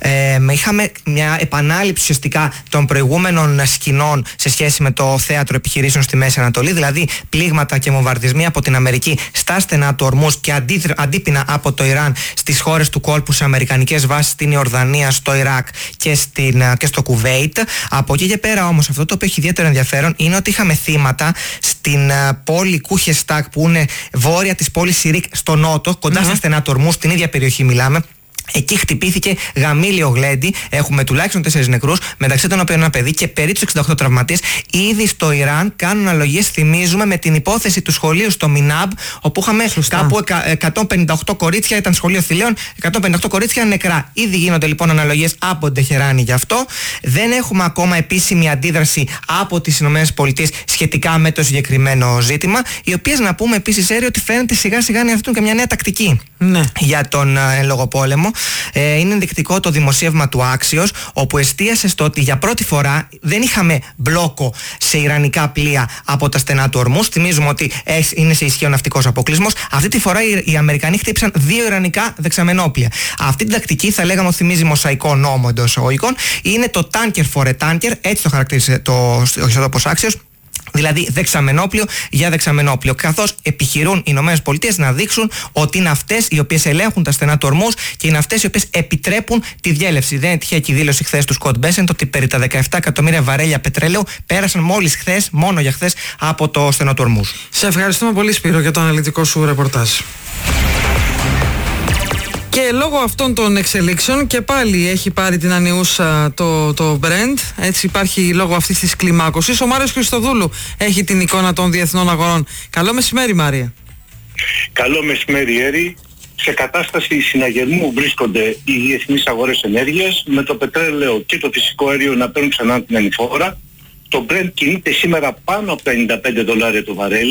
Είχαμε μια επανάληψη ουσιαστικά των προηγούμενων σκηνών σε σχέση με το θέατρο επιχειρήσεων στη Μέση Ανατολή, δηλαδή πλήγματα και βομβαρδισμοί από την Αμερική στα στενά του Ορμούζ και αντίπεινα από το Ιράν στις χώρες του κόλπου, σε αμερικανικές βάσεις στην Ιορδανία, στο Ιράκ και στο Κουβέιτ. Από εκεί και πέρα όμως, αυτό το οποίο έχει ιδιαίτερο ενδιαφέρον είναι ότι είχαμε θύματα στην πόλη Κούχεστάκ, που είναι βόρεια της πόλης Σιρίκ στο νότο, κοντά στα στενά του Ορμούζ, στην ίδια περιοχή μιλάμε. Εκεί χτυπήθηκε γαμήλιο γλέντι. Έχουμε τουλάχιστον 4 νεκρούς, μεταξύ των οποίων ένα παιδί, και περίπου 68 τραυματίες. Ήδη στο Ιράν κάνουν αναλογίες, θυμίζουμε, με την υπόθεση του σχολείου στο Μινάμπ, όπου είχαμε κάπου 158 κορίτσια, ήταν σχολείο θηλαίων, 158 κορίτσια νεκρά. Ήδη γίνονται λοιπόν αναλογίες από την Τεχεράνη γι' αυτό. Δεν έχουμε ακόμα επίσημη αντίδραση από τις ΗΠΑ σχετικά με το συγκεκριμένο ζήτημα, οι οποίες, να πούμε επίσης, Έρη, ότι φαίνεται σιγά σιγά να υιοθετούν και μια νέα τακτική για τον λόγο πόλεμο. Είναι ενδεικτικό το δημοσίευμα του Axios, όπου εστίασε στο ότι για πρώτη φορά δεν είχαμε μπλόκο σε ιρανικά πλοία από τα στενά του Ορμούζ. Θυμίζουμε ότι είναι σε ισχύο ναυτικός αποκλεισμός. Αυτή τη φορά οι Αμερικανοί χτύπησαν 2 ιρανικά δεξαμενόπλια. Αυτή την τακτική, θα λέγαμε ότι θυμίζει μοσαϊκό νόμο εντός εισαγωγικών. Είναι το tanker for a tanker, έτσι το χαρακτήρισε το ιστότοπος Axios. Δηλαδή δεξαμενόπλιο για δεξαμενόπλιο. Καθώς επιχειρούν οι ΗΠΑ να δείξουν ότι είναι αυτές οι οποίες ελέγχουν τα στενά του Ορμούζ και είναι αυτές οι οποίες επιτρέπουν τη διέλευση. Δεν είναι τυχαία και η δήλωση χθες του Σκοτ Μπέσεντ ότι περί τα 17 εκατομμύρια βαρέλια πετρέλαιο πέρασαν μόλις χθες, μόνο για χθες, από το στενό του Ορμούζ. Σε ευχαριστούμε πολύ, Σπύρο, για το αναλυτικό σου ρεπορτάζ. Και λόγω αυτών των εξελίξεων και πάλι έχει πάρει την ανιούσα το Brent. Έτσι υπάρχει λόγω αυτής της κλιμάκωσης. Ο Μάριος Χριστοδούλου έχει την εικόνα των διεθνών αγορών. Καλό μεσημέρι, Μάρια. Καλό μεσημέρι, Έρη. Σε κατάσταση συναγερμού βρίσκονται οι διεθνείς αγορές ενέργειας, με το πετρέλαιο και το φυσικό αέριο να παίρνουν ξανά την ανηφόρα. Το Brent κινείται σήμερα πάνω από τα $95 το βαρέλι.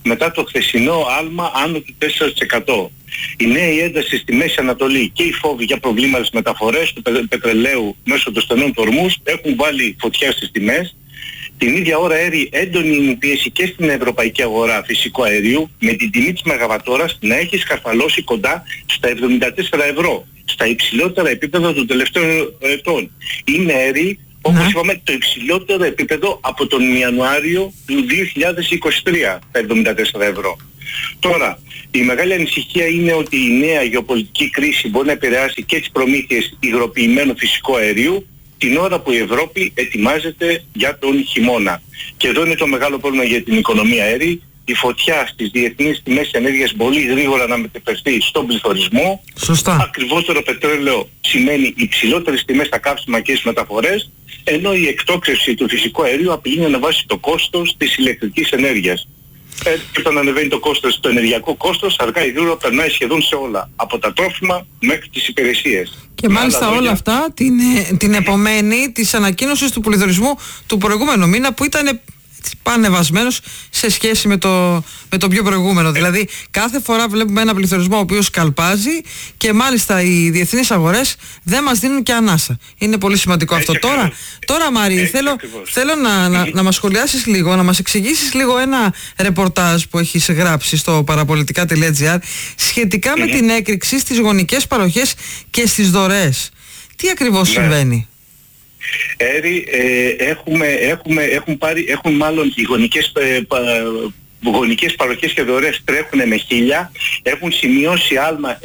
μετά το χθεσινό άλμα άνω του 4%. Η νέα ένταση στη Μέση Ανατολή και οι φόβοι για προβλήματα στις μεταφορές του πετρελαίου μέσω των στενών τορμούς έχουν βάλει φωτιά στις τιμές. Την ίδια ώρα έρει έντονη πίεση και στην ευρωπαϊκή αγορά φυσικού αερίου, με την τιμή της μεγαβατόρας να έχει σκαρφαλώσει κοντά στα 74 ευρώ, στα υψηλότερα επίπεδα των τελευταίων ετών. Είναι αερί, όπως είπαμε, το υψηλότερο επίπεδο από τον Ιανουάριο του 2023, τα 74 ευρώ. Τώρα, η μεγάλη ανησυχία είναι ότι η νέα γεωπολιτική κρίση μπορεί να επηρεάσει και τις προμήθειες υγροποιημένου φυσικού αερίου, την ώρα που η Ευρώπη ετοιμάζεται για τον χειμώνα. Και εδώ είναι το μεγάλο πρόβλημα για την οικονομία αέρη. Η φωτιά στις διεθνείς τιμές ενέργειας πολύ γρήγορα να μεταφερθεί στον πληθωρισμό. Σωστά. Ακριβότερο πετρέλαιο σημαίνει υψηλότερες τιμές στα καύσιμα και στις μεταφορές, ενώ η εκτόξευση του φυσικού αερίου απειλεί να ανεβάσει το κόστος της ηλεκτρικής ενέργειας. Και όταν ανεβαίνει το κόστος, το ενεργειακό κόστος, αργά ή γρήγορα περνάει σχεδόν σε όλα, από τα τρόφιμα μέχρι τις υπηρεσίες. Και μάλιστα όλα αυτά την επομένη της ανακοίνωσης του πληθωρισμού του προηγούμενου μήνα, που ήταν πανεβασμένος σε σχέση με το πιο προηγούμενο. Δηλαδή κάθε φορά βλέπουμε ένα πληθωρισμό ο οποίος καλπάζει και μάλιστα οι διεθνείς αγορές δεν μας δίνουν και ανάσα. Είναι πολύ σημαντικό αυτό. Τώρα Μάρη, θέλω να μας σχολιάσεις λίγο, να μας εξηγήσεις λίγο ένα ρεπορτάζ που έχεις γράψει στο παραπολιτικά.gr σχετικά με την έκρηξη στις γονικές παροχές και στις δωρεές. Τι ακριβώς συμβαίνει? Έχουν μάλλον οι γονικές παροχές και δωρεές τρέχουν με 1000, έχουν σημειώσει άλμα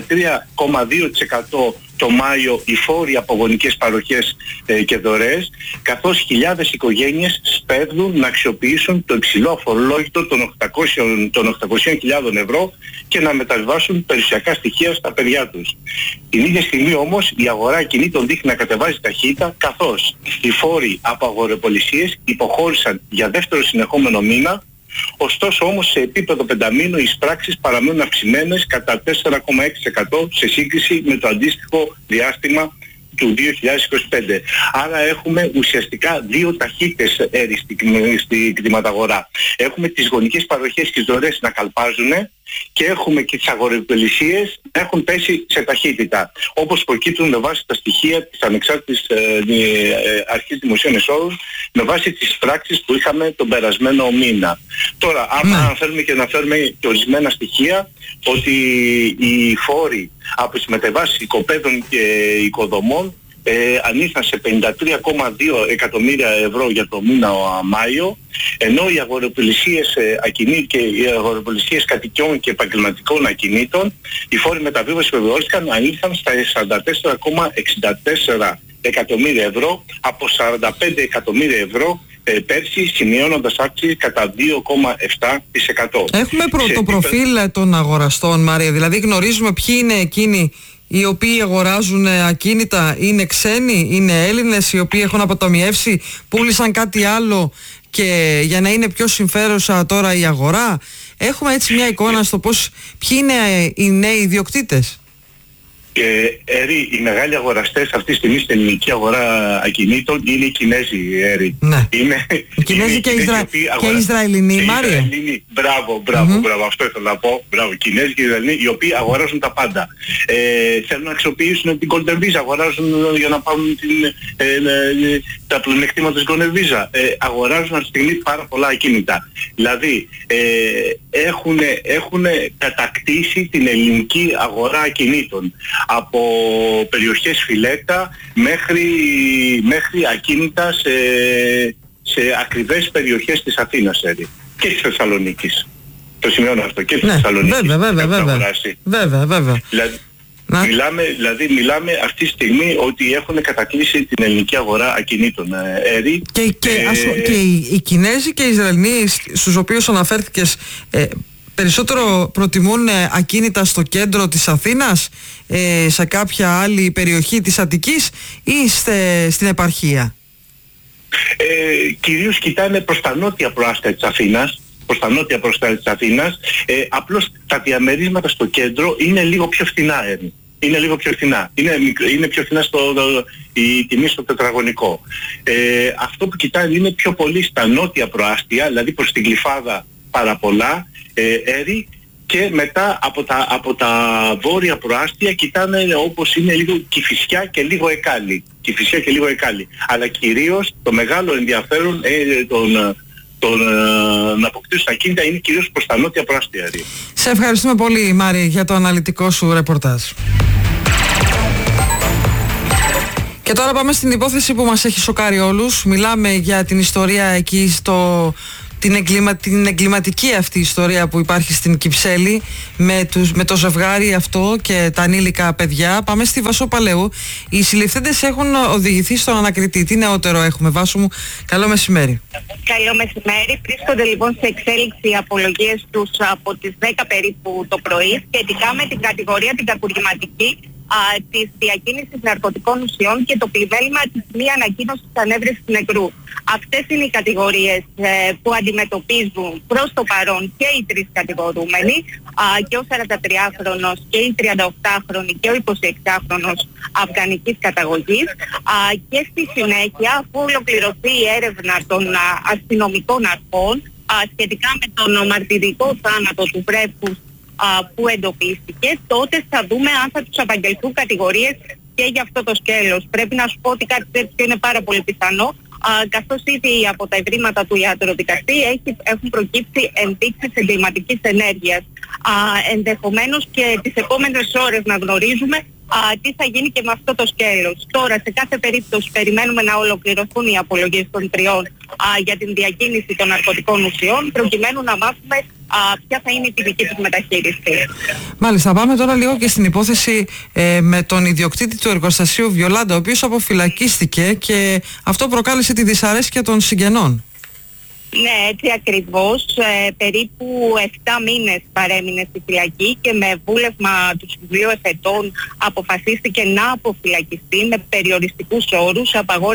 63,2% το Μάιο οι φόροι από γονικές παροχές και δωρεές, καθώς χιλιάδες οικογένειες σπέβδουν να αξιοποιήσουν το υψηλό αφορολόγητο των 800.000 ευρώ και να μεταβιβάσουν περιουσιακά στοιχεία στα παιδιά τους. Την ίδια στιγμή όμως η αγορά ακινήτων δείχνει να κατεβάζει ταχύτητα, καθώς οι φόροι από αγοροπολισίες υποχώρησαν για δεύτερο συνεχόμενο μήνα. Ωστόσο όμως σε επίπεδο πενταμήνου οι εισπράξεις παραμένουν αυξημένες κατά 4,6% σε σύγκριση με το αντίστοιχο διάστημα του 2025. Άρα έχουμε ουσιαστικά δύο ταχύτητες στην κτηματαγορά. Έχουμε τις γονικές παροχές και τις δωρεές να καλπάζουν και έχουμε και τις αγοροπολισίες να έχουν πέσει σε ταχύτητα, όπως προκύπτουν με βάση τα στοιχεία της ανεξάρτητης αρχής δημοσίων εσόδων, με βάση τις πράξεις που είχαμε τον περασμένο μήνα. Τώρα, άμα αναφέρουμε και αναφέρουμε και ορισμένα στοιχεία, ότι οι φόροι από τις μετεβάσεις οικοπαίδων και οικοδομών ανήλθαν σε 53,2 εκατομμύρια ευρώ για το μήνα Μάιο, ενώ οι αγοροπολισίες και οι αγοροπολισίες κατοικιών και επαγγελματικών ακινήτων, οι φόροι μεταβίβασης βεβαιώθηκαν ανήλθαν στα 44,64 εκατομμύρια ευρώ από 45 εκατομμύρια ευρώ πέρσι, σημειώνοντας αύξηση κατά 2,7%. Έχουμε το προφίλ των αγοραστών, Μαρία, δηλαδή γνωρίζουμε ποιοι είναι εκείνοι οι οποίοι αγοράζουν ακίνητα, είναι ξένοι, είναι Έλληνες οι οποίοι έχουν αποταμιεύσει, πούλησαν κάτι άλλο και για να είναι πιο συμφέρουσα τώρα η αγορά. Έχουμε έτσι μια εικόνα στο ποιοι είναι οι νέοι ιδιοκτήτες. Οι μεγάλοι αγοραστές αυτή τη στιγμή στην ελληνική αγορά ακινήτων είναι οι Κινέζοι. Οι Κινέζοι και οι Ισραηλινοί, Μάρια. Μπράβο, αυτό ήθελα να πω. Μπράβο, Κινέζοι και Ισραηλινοί, οι οποίοι αγοράζουν τα πάντα. Θέλουν να αξιοποιήσουν την Golden Visa, αγοράζουν για να πάρουν τα πλεονεκτήματα της Golden Visa. Αγοράζουν αυτή τη στιγμή πάρα πολλά ακίνητα. Δηλαδή, έχουν κατακτήσει την ελληνική αγορά ακινήτων. Από περιοχές φιλέτα μέχρι ακίνητα σε ακριβές περιοχές της Αθήνας και της Θεσσαλονίκης. Το σημειώνω αυτό, και της Θεσσαλονίκης. Βέβαια. Μιλάμε αυτή τη στιγμή ότι έχουν κατακλείσει την ελληνική αγορά ακινήτων. Και οι Κινέζοι και οι Ισραηλοί στους οποίους αναφέρθηκες περισσότερο προτιμούν ακίνητα στο κέντρο της Αθήνας, σε κάποια άλλη περιοχή της Αττικής ή στην επαρχία? Κυρίως κοιτάνε προς τα νότια προάστια της Αθήνας. Απλώς τα διαμερίσματα στο κέντρο είναι λίγο πιο φθηνά. Είναι πιο φθηνά η τιμή στο τετραγωνικό. Αυτό που κοιτάνε είναι πιο πολύ στα νότια προάστια, δηλαδή προς την Γλυφάδα πάρα πολλά, Έρη, και μετά από τα βόρεια προάστια κοιτάνε όπως είναι λίγο Κηφισιά και λίγο Εκάλη. Αλλά κυρίως το μεγάλο ενδιαφέρον να αποκτήσουν ακίνητα είναι κυρίως προς τα νότια προάστια. Σε ευχαριστούμε πολύ, Μάρη, για το αναλυτικό σου ρεπορτάζ. Και τώρα πάμε στην υπόθεση που μας έχει σοκάρει όλους. Μιλάμε για την ιστορία εκεί την εγκληματική αυτή ιστορία που υπάρχει στην Κυψέλη με το ζευγάρι αυτό και τα ανήλικα παιδιά. Πάμε στη Βασόπαλαιού. Οι συλληφθέντες έχουν οδηγηθεί στον ανακριτή. Τι νεότερο έχουμε, Βάσο μου? Καλό μεσημέρι. Καλό μεσημέρι. Βρίσκονται λοιπόν σε εξέλιξη οι απολογίες τους από τις 10 περίπου το πρωί σχετικά με την κατηγορία την κακουργηματική της διακίνησης ναρκωτικών ουσιών και το πλημέλημα της μη ανακοίνωσης ανέβρεσης νεκρού. Αυτές είναι οι κατηγορίες που αντιμετωπίζουν προς το παρόν και οι τρεις κατηγορούμενοι, και ο 43χρονος και η 38χρονη και ο 26χρονος αφγανικής καταγωγής, και στη συνέχεια, αφού ολοκληρωθεί η έρευνα των αστυνομικών αρχών σχετικά με τον μαρτυρικό θάνατο του βρέφους που εντοπίστηκε, τότε θα δούμε αν θα τους απαγγελθούν κατηγορίες και για αυτό το σκέλος. Πρέπει να σου πω ότι κάτι τέτοιο είναι πάρα πολύ πιθανό, καθώς ήδη από τα ευρήματα του ιατροδικαστή έχουν προκύψει ενδείξεις εγκληματικής ενέργειας. Ενδεχομένως και τις επόμενες ώρες να γνωρίζουμε τι θα γίνει και με αυτό το σκέλος. Τώρα, σε κάθε περίπτωση περιμένουμε να ολοκληρωθούν οι απολογίες των τριών για την διακίνηση των ναρκωτικών ουσιών, προκειμένου να μάθουμε ποια θα είναι η τυπική τους μεταχείριση. Μάλιστα, πάμε τώρα λίγο και στην υπόθεση με τον ιδιοκτήτη του εργοστασίου Βιολάντα, ο οποίος αποφυλακίστηκε και αυτό προκάλεσε τη δυσαρέσκεια των συγγενών. Ναι, έτσι ακριβώς. Περίπου 7 μήνες παρέμεινε στη φυλακή και με βούλευμα του Συμβουλίου Εφετών αποφασίστηκε να αποφυλακιστεί με περιοριστικούς όρους,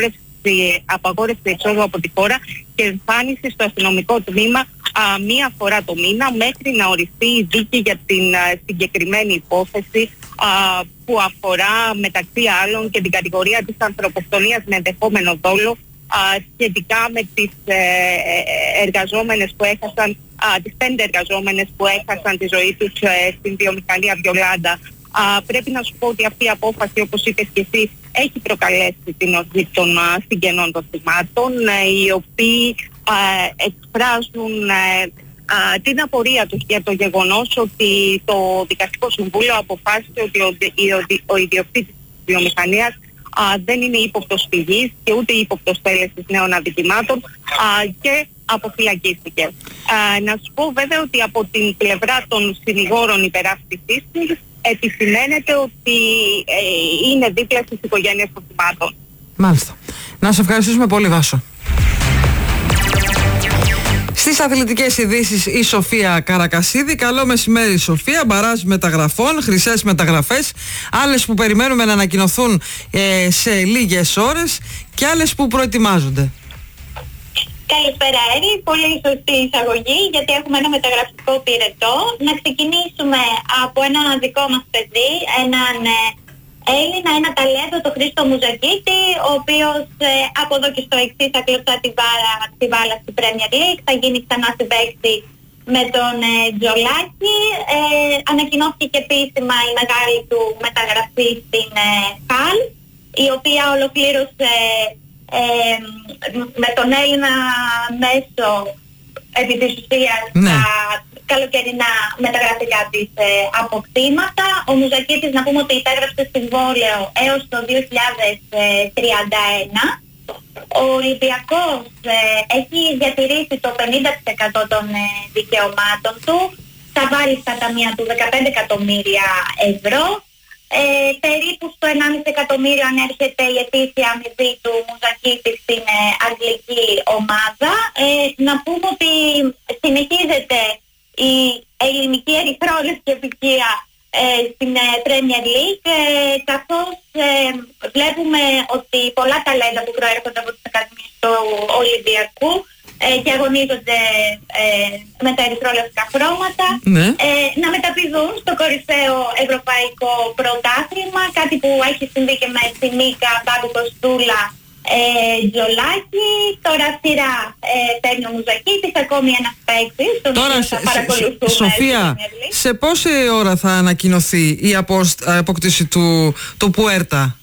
απαγόρευση εξόδου από τη χώρα και εμφάνιση στο αστυνομικό τμήμα μία φορά το μήνα μέχρι να οριστεί η δίκη για την συγκεκριμένη υπόθεση που αφορά μεταξύ άλλων και την κατηγορία της ανθρωποκτονίας με ενδεχόμενο δόλο σχετικά με τις εργαζόμενες που έχασαν, τις 5 εργαζόμενες που έχασαν τη ζωή τους στην βιομηχανία Βιολάντα. Πρέπει να σου πω ότι αυτή η απόφαση, όπως είπες και εσύ, έχει προκαλέσει την οδή των συγγενών των θυμάτων, οι οποίοι εκφράζουν την απορία τους για το γεγονός ότι το Δικαστικό Συμβούλιο αποφάσισε ότι ο ιδιοκτήτης της βιομηχανίας δεν είναι ύποπτος φυγής και ούτε ύποπτος τέλεσης νέων αδικημάτων και αποφυλακίστηκε. Να σου πω βέβαια ότι από την πλευρά των συνηγόρων υπεράσπισης επισημαίνεται ότι είναι δίπλα στις οικογένειες των θυμάτων. Μάλιστα. Να σε ευχαριστήσουμε πολύ, Βάσο. Στις αθλητικές ειδήσεις η Σοφία Καρακασίδη. Καλό μεσημέρι, Σοφία. Μπαράζ μεταγραφών, χρυσές μεταγραφές, άλλες που περιμένουμε να ανακοινωθούν σε λίγες ώρες και άλλες που προετοιμάζονται. Καλησπέρα, Έρη. Πολύ σωστή εισαγωγή, γιατί έχουμε ένα μεταγραφικό πυρετό. Να ξεκινήσουμε από έναν δικό μας παιδί, έναν Έλληνα, ένα ταλέντο, το Χρήστο Μουζακίτη, ο οποίος από εδώ και στο εξής θα κλωτσά τη μπάλα στη Premier League, θα γίνει ξανά συμπαίκτη με τον Τζολάκη. Ανακοινώθηκε και επίσημα η μεγάλη του μεταγραφή στην Χαλ, η οποία ολοκλήρωσε με τον Έλληνα μέσο επί της ουσίας τα καλοκαιρινά μεταγραφικά της αποκτήματα. Ο Μουζακίτης, να πούμε ότι υπέγραψε συμβόλαιο έως το 2031. Ο Ολυμπιακός έχει διατηρήσει το 50% των δικαιωμάτων του. Θα βάλει στα ταμεία του 15 εκατομμύρια ευρώ. Περίπου στο 1,5 εκατομμύριο ανέρχεται η ετήσια αμοιβή του Μουζακίτη στην αγγλική ομάδα. Να πούμε ότι συνεχίζεται η ελληνική ερυθρόλευκη επικία στην Premier League, καθώς βλέπουμε ότι πολλά ταλέντα που προέρχονται από τις ακαδημίες του Ολυμπιακού και αγωνίζονται με τα ερυθρόλευκα χρώματα να μεταπηδούν στο κορυφαίο ευρωπαϊκό πρωτάθλημα, κάτι που έχει συμβεί και με τη Νίκα Μπάμπη Κοστούλα Τζολάκη, τώρα σειρά παίρνει ο Μουζακίτης, ακόμη ένας παίκτης, τον οποίο θα παρακολουθούμε. Σοφία, σε πόση ώρα θα ανακοινωθεί η απόκτηση του Πουέρτα?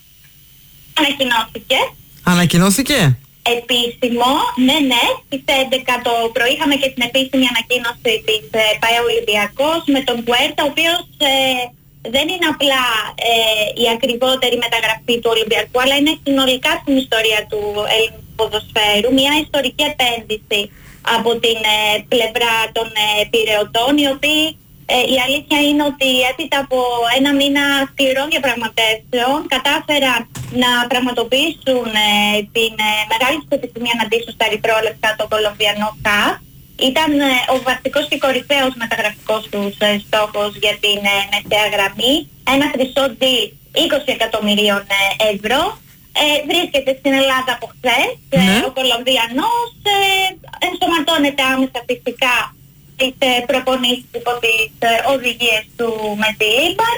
Ανακοινώθηκε. Επίσημο, ναι, στις 11 το πρωί είχαμε και την επίσημη ανακοίνωση της ΠΑΕ Ολυμπιακός με τον Πουέρτα, ο οποίος δεν είναι απλά η ακριβότερη μεταγραφή του Ολυμπιακού, αλλά είναι συνολικά στην ιστορία του ελληνικού ποδοσφαίρου μια ιστορική επένδυση από την πλευρά των πειραιωτών, οι οποίοι η αλήθεια είναι ότι έπειτα από ένα μήνα σκληρών διαπραγματεύσεων κατάφεραν να πραγματοποιήσουν την μεγάλη τους επιθυμία να ντύσουν στα ερυθρόλευκα το κολομβιανό ΚΑΠ. Ήταν ο βασικός και κορυφαίος μεταγραφικός τους στόχος για την μεσαία γραμμή. Ένα χρυσό deal 20 εκατομμυρίων ευρώ. Βρίσκεται στην Ελλάδα από χθες. Ο Κολομβιανός ενσωματώνεται άμεσα φυσικά τις προπονήσεις υπό τις οδηγίες του με τη Λίμπαρ.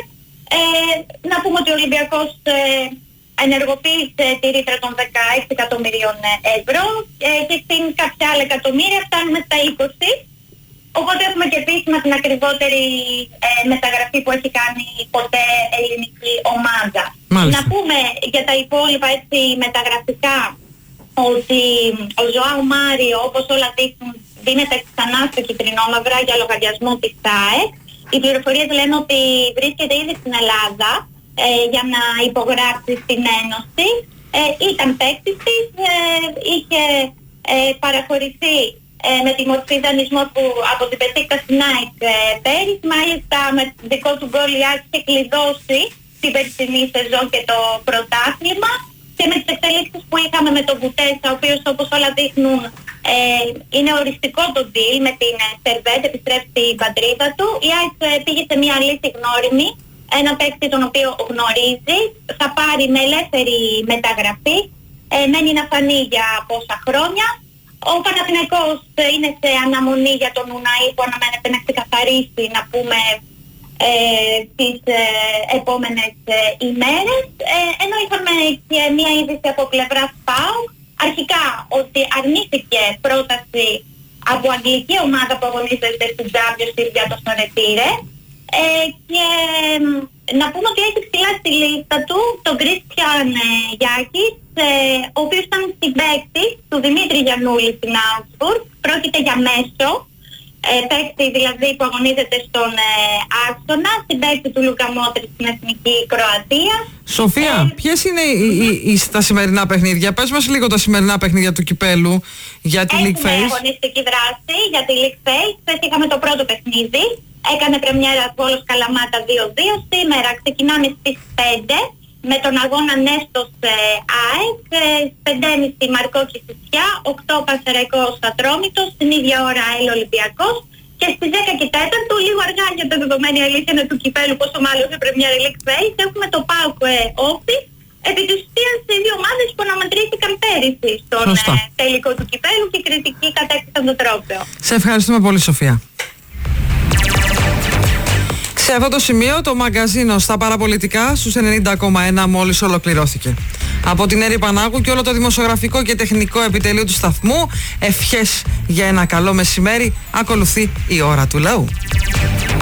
Να πούμε ότι ο Ολυμπιακός ενεργοποίησε τη ρήτρα των 16 εκατομμυρίων ευρώ και στην κάποια άλλα εκατομμύρια φτάνουμε στα 20. Οπότε έχουμε και επίσημα την ακριβότερη μεταγραφή που έχει κάνει ποτέ ελληνική ομάδα. Μάλιστα. Να πούμε για τα υπόλοιπα έτσι μεταγραφικά ότι ο Ζωάου Μάριο, όπως όλα δείχνουν, δίνεται ξανά στο κυτρινόμαυρα για λογαριασμό της ΣΑΕΚ. Οι πληροφορίες λένε ότι βρίσκεται ήδη στην Ελλάδα για να υπογράψει στην Ένωση. Ήταν παίκτης της, είχε παραχωρηθεί με τη μορφή δανεισμού που από την Πεσίκτα στην ΑΕΚ πέρυσι. Μάλιστα με δικό του γκολ η ΑΕΚ είχε κλειδώσει την περσινή σεζόν και το πρωτάθλημα. Και με τις εξελίξεις που είχαμε με τον Μπουτέσα, ο οποίος όπως όλα δείχνουν είναι οριστικό το deal με την Σερβέτ, επιστρέφει στην πατρίδα του. Η ΑΕΚ πήγε σε μια λύση γνώριμη, ένα παίκτη τον οποίο γνωρίζει, θα πάρει με ελεύθερη μεταγραφή, μένει να φανεί για πόσα χρόνια. Ο Παναθηναϊκός είναι σε αναμονή για τον Ουναή που αναμένεται να ξεκαθαρίσει, να πούμε, τις επόμενες ημέρες, ενώ είχαμε και μια είδηση από πλευρά ΠΑΟΚ αρχικά ότι αρνήθηκε πρόταση από αγγλική ομάδα που αγωνίζεται στην Championship για το Σορετήρε, και να πούμε ότι έχει ψηλά στη λίστα του τον Κρίστιαν Γιάκης, ο οποίος ήταν συμπαίκτης του Δημήτρη Γιαννούλη στην Augsburg. Πρόκειται για μέσο παίκτη δηλαδή που αγωνίζεται στον άξονα, συμπαίκτη του Λούκα Μότριτ στην Εθνική Κροατία. Σοφία, ποιες είναι τα σημερινά παιχνίδια? Πες μας λίγο τα σημερινά παιχνίδια του κυπέλου για τη League Phase. Έχουμε αγωνιστική δράση για τη League Phase. Χθες είχαμε το πρώτο παιχνίδι. Έκανε πρεμιέρα Βόλος Καλαμάτα 2-2. Σήμερα ξεκινάμε στις 5 με τον αγώνα Νέστος ΑΕΚ, 5.30 Μαρκό και Σισιά, 8 Πανσεραϊκός Ατρόμητος, στην ίδια ώρα ΕΛ Ολυμπιακός, και στις 10 και 4, λίγο αργά για το δεδομένη αλήθεια είναι του κυπέλου, πόσο μάλλον σε πρεμιέρα League Phase, έχουμε το ΠΑΟΚ Όφη, επί της ουσίας οι δύο ομάδες που αναμετρήθηκαν πέρυσι στον τελικό του κυπέλου και οι κριτικοί κατέκτησαν το τρόπαιο. Σε ευχαριστούμε πολύ, Σοφία. Σε αυτό το σημείο το μαγκαζίνο στα παραπολιτικά στους 90,1 μόλις ολοκληρώθηκε. Από την Έρη Πανάγου και όλο το δημοσιογραφικό και τεχνικό επιτελείο του σταθμού, ευχές για ένα καλό μεσημέρι. Ακολουθεί η ώρα του λαού.